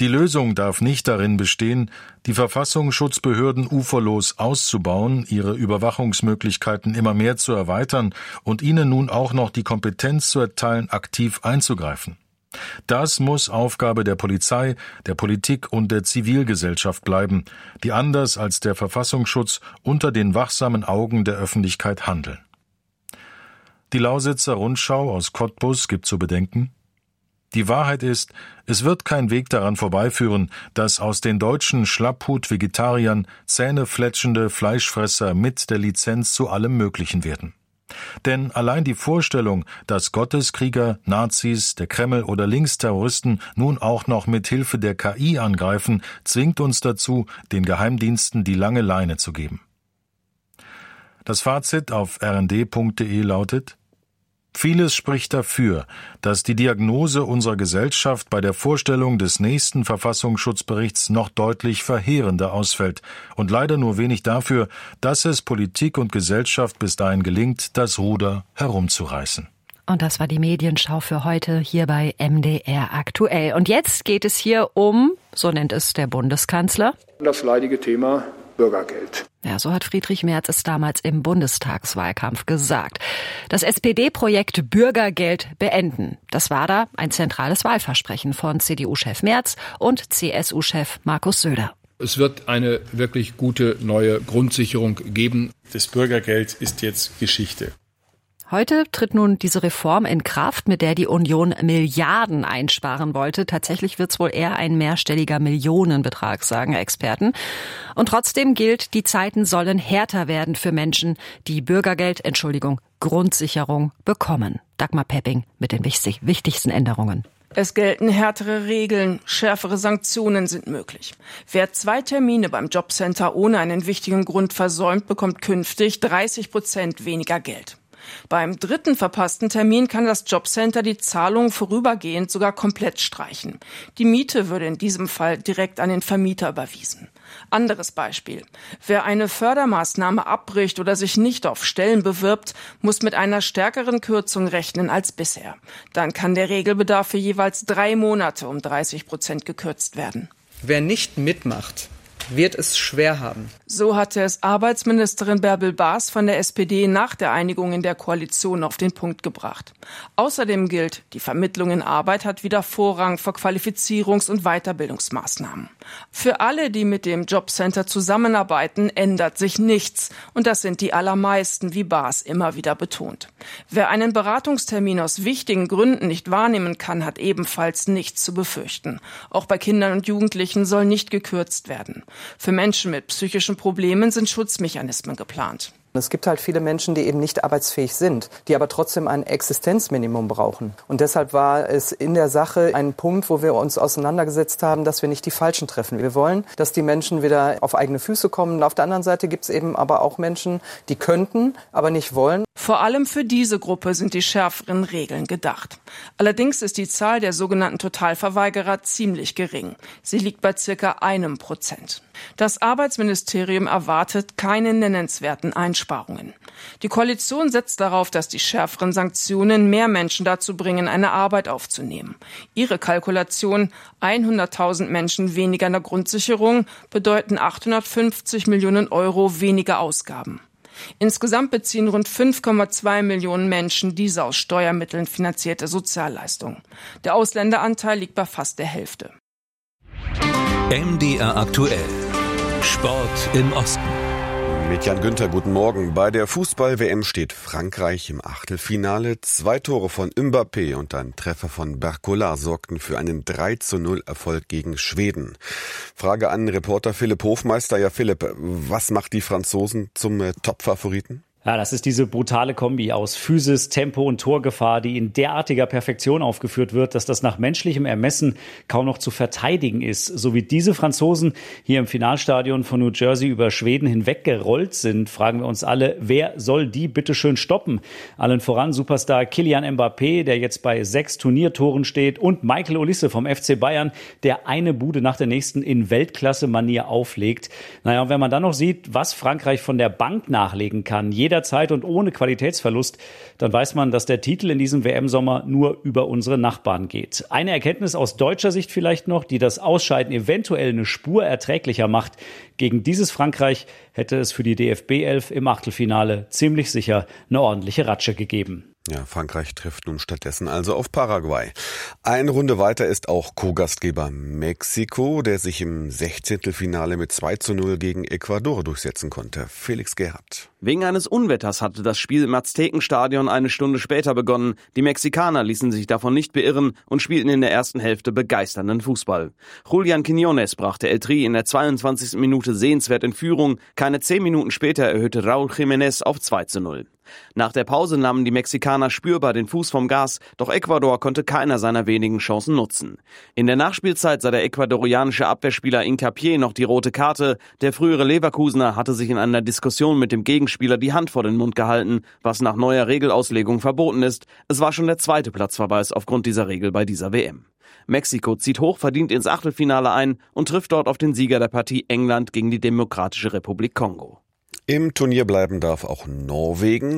Die Lösung darf nicht darin bestehen, die Verfassungsschutzbehörden uferlos auszubauen, ihre Überwachungsmöglichkeiten immer mehr zu erweitern und ihnen nun auch noch die Kompetenz zu erteilen, aktiv einzugreifen. Das muss Aufgabe der Polizei, der Politik und der Zivilgesellschaft bleiben, die anders als der Verfassungsschutz unter den wachsamen Augen der Öffentlichkeit handeln. Die Lausitzer Rundschau aus Cottbus gibt zu bedenken: Die Wahrheit ist, es wird kein Weg daran vorbeiführen, dass aus den deutschen Schlapphut-Vegetariern zähnefletschende Fleischfresser mit der Lizenz zu allem Möglichen werden. Denn allein die Vorstellung, dass Gotteskrieger, Nazis, der Kreml oder Linksterroristen nun auch noch mit Hilfe der K I angreifen, zwingt uns dazu, den Geheimdiensten die lange Leine zu geben. Das Fazit auf r n d punkt d e lautet: Vieles spricht dafür, dass die Diagnose unserer Gesellschaft bei der Vorstellung des nächsten Verfassungsschutzberichts noch deutlich verheerender ausfällt und leider nur wenig dafür, dass es Politik und Gesellschaft bis dahin gelingt, das Ruder herumzureißen. Und das war die Medienschau für heute hier bei M D R aktuell. Und jetzt geht es hier um, so nennt es der Bundeskanzler, das leidige Thema Bürgergeld. Ja, so hat Friedrich Merz es damals im Bundestagswahlkampf gesagt. Das S P D-Projekt Bürgergeld beenden. Das war da ein zentrales Wahlversprechen von C D U-Chef Merz und C S U-Chef Markus Söder. Es wird eine wirklich gute neue Grundsicherung geben. Das Bürgergeld ist jetzt Geschichte. Heute tritt nun diese Reform in Kraft, mit der die Union Milliarden einsparen wollte. Tatsächlich wird es wohl eher ein mehrstelliger Millionenbetrag, sagen Experten. Und trotzdem gilt, die Zeiten sollen härter werden für Menschen, die Bürgergeld, Entschuldigung, Grundsicherung bekommen. Dagmar Pepping mit den wichtigsten Änderungen. Es gelten härtere Regeln, schärfere Sanktionen sind möglich. Wer zwei Termine beim Jobcenter ohne einen wichtigen Grund versäumt, bekommt künftig dreißig Prozent weniger Geld. Beim dritten verpassten Termin kann das Jobcenter die Zahlung vorübergehend sogar komplett streichen. Die Miete würde in diesem Fall direkt an den Vermieter überwiesen. Anderes Beispiel. Wer eine Fördermaßnahme abbricht oder sich nicht auf Stellen bewirbt, muss mit einer stärkeren Kürzung rechnen als bisher. Dann kann der Regelbedarf für jeweils drei Monate um dreißig Prozent gekürzt werden. Wer nicht mitmacht, wird es schwer haben. So hatte es Arbeitsministerin Bärbel Baas von der S P D nach der Einigung in der Koalition auf den Punkt gebracht. Außerdem gilt, die Vermittlung in Arbeit hat wieder Vorrang vor Qualifizierungs- und Weiterbildungsmaßnahmen. Für alle, die mit dem Jobcenter zusammenarbeiten, ändert sich nichts. Und das sind die allermeisten, wie Baas immer wieder betont. Wer einen Beratungstermin aus wichtigen Gründen nicht wahrnehmen kann, hat ebenfalls nichts zu befürchten. Auch bei Kindern und Jugendlichen soll nicht gekürzt werden. Für Menschen mit psychischen Problemen sind Schutzmechanismen geplant. Es gibt halt viele Menschen, die eben nicht arbeitsfähig sind, die aber trotzdem ein Existenzminimum brauchen. Und deshalb war es in der Sache ein Punkt, wo wir uns auseinandergesetzt haben, dass wir nicht die Falschen treffen. Wir wollen, dass die Menschen wieder auf eigene Füße kommen. Auf der anderen Seite gibt es eben aber auch Menschen, die könnten, aber nicht wollen. Vor allem für diese Gruppe sind die schärferen Regeln gedacht. Allerdings ist die Zahl der sogenannten Totalverweigerer ziemlich gering. Sie liegt bei circa einem Prozent. Das Arbeitsministerium erwartet keine nennenswerten Einsparungen. Die Koalition setzt darauf, dass die schärferen Sanktionen mehr Menschen dazu bringen, eine Arbeit aufzunehmen. Ihre Kalkulation, hunderttausend Menschen weniger in der Grundsicherung, bedeuten achthundertfünfzig Millionen Euro weniger Ausgaben. Insgesamt beziehen rund fünf Komma zwei Millionen Menschen diese aus Steuermitteln finanzierte Sozialleistung. Der Ausländeranteil liegt bei fast der Hälfte. M D R aktuell. Sport im Osten. Mit Jan Günther, guten Morgen. Bei der Fußball-W M steht Frankreich im Achtelfinale. Zwei Tore von Mbappé und ein Treffer von Barcola sorgten für einen drei zu null Erfolg gegen Schweden. Frage an Reporter Philipp Hofmeister. Ja, Philipp, was macht die Franzosen zum äh, Top-Favoriten? Ja, das ist diese brutale Kombi aus Physis, Tempo und Torgefahr, die in derartiger Perfektion aufgeführt wird, dass das nach menschlichem Ermessen kaum noch zu verteidigen ist. So wie diese Franzosen hier im Finalstadion von New Jersey über Schweden hinweggerollt sind, fragen wir uns alle, wer soll die bitte schön stoppen? Allen voran Superstar Kylian Mbappé, der jetzt bei sechs Turniertoren steht, und Michael Olise vom F C Bayern, der eine Bude nach der nächsten in Weltklasse-Manier auflegt. Naja, und wenn man dann noch sieht, was Frankreich von der Bank nachlegen kann, jeder jederzeit und ohne Qualitätsverlust, dann weiß man, dass der Titel in diesem W M-Sommer nur über unsere Nachbarn geht. Eine Erkenntnis aus deutscher Sicht vielleicht noch, die das Ausscheiden eventuell eine Spur erträglicher macht. Gegen dieses Frankreich hätte es für die D F B elf im Achtelfinale ziemlich sicher eine ordentliche Ratsche gegeben. Ja, Frankreich trifft nun stattdessen also auf Paraguay. Eine Runde weiter ist auch Co-Gastgeber Mexiko, der sich im Sechzehntelfinale mit zwei zu null gegen Ecuador durchsetzen konnte. Felix Gerhardt. Wegen eines Unwetters hatte das Spiel im Aztekenstadion eine Stunde später begonnen. Die Mexikaner ließen sich davon nicht beirren und spielten in der ersten Hälfte begeisternden Fußball. Julian Quiñones brachte El Tri in der zweiundzwanzigsten Minute sehenswert in Führung. Keine zehn Minuten später erhöhte Raúl Jiménez auf zwei zu null. Nach der Pause nahmen die Mexikaner spürbar den Fuß vom Gas, doch Ecuador konnte keiner seiner wenigen Chancen nutzen. In der Nachspielzeit sah der ecuadorianische Abwehrspieler Hincapié noch die rote Karte. Der frühere Leverkusener hatte sich in einer Diskussion mit dem Gegenspieler die Hand vor den Mund gehalten, was nach neuer Regelauslegung verboten ist. Es war schon der zweite Platzverweis aufgrund dieser Regel bei dieser W M. Mexiko zieht hochverdient ins Achtelfinale ein und trifft dort auf den Sieger der Partie England gegen die Demokratische Republik Kongo. Im Turnier bleiben darf auch Norwegen.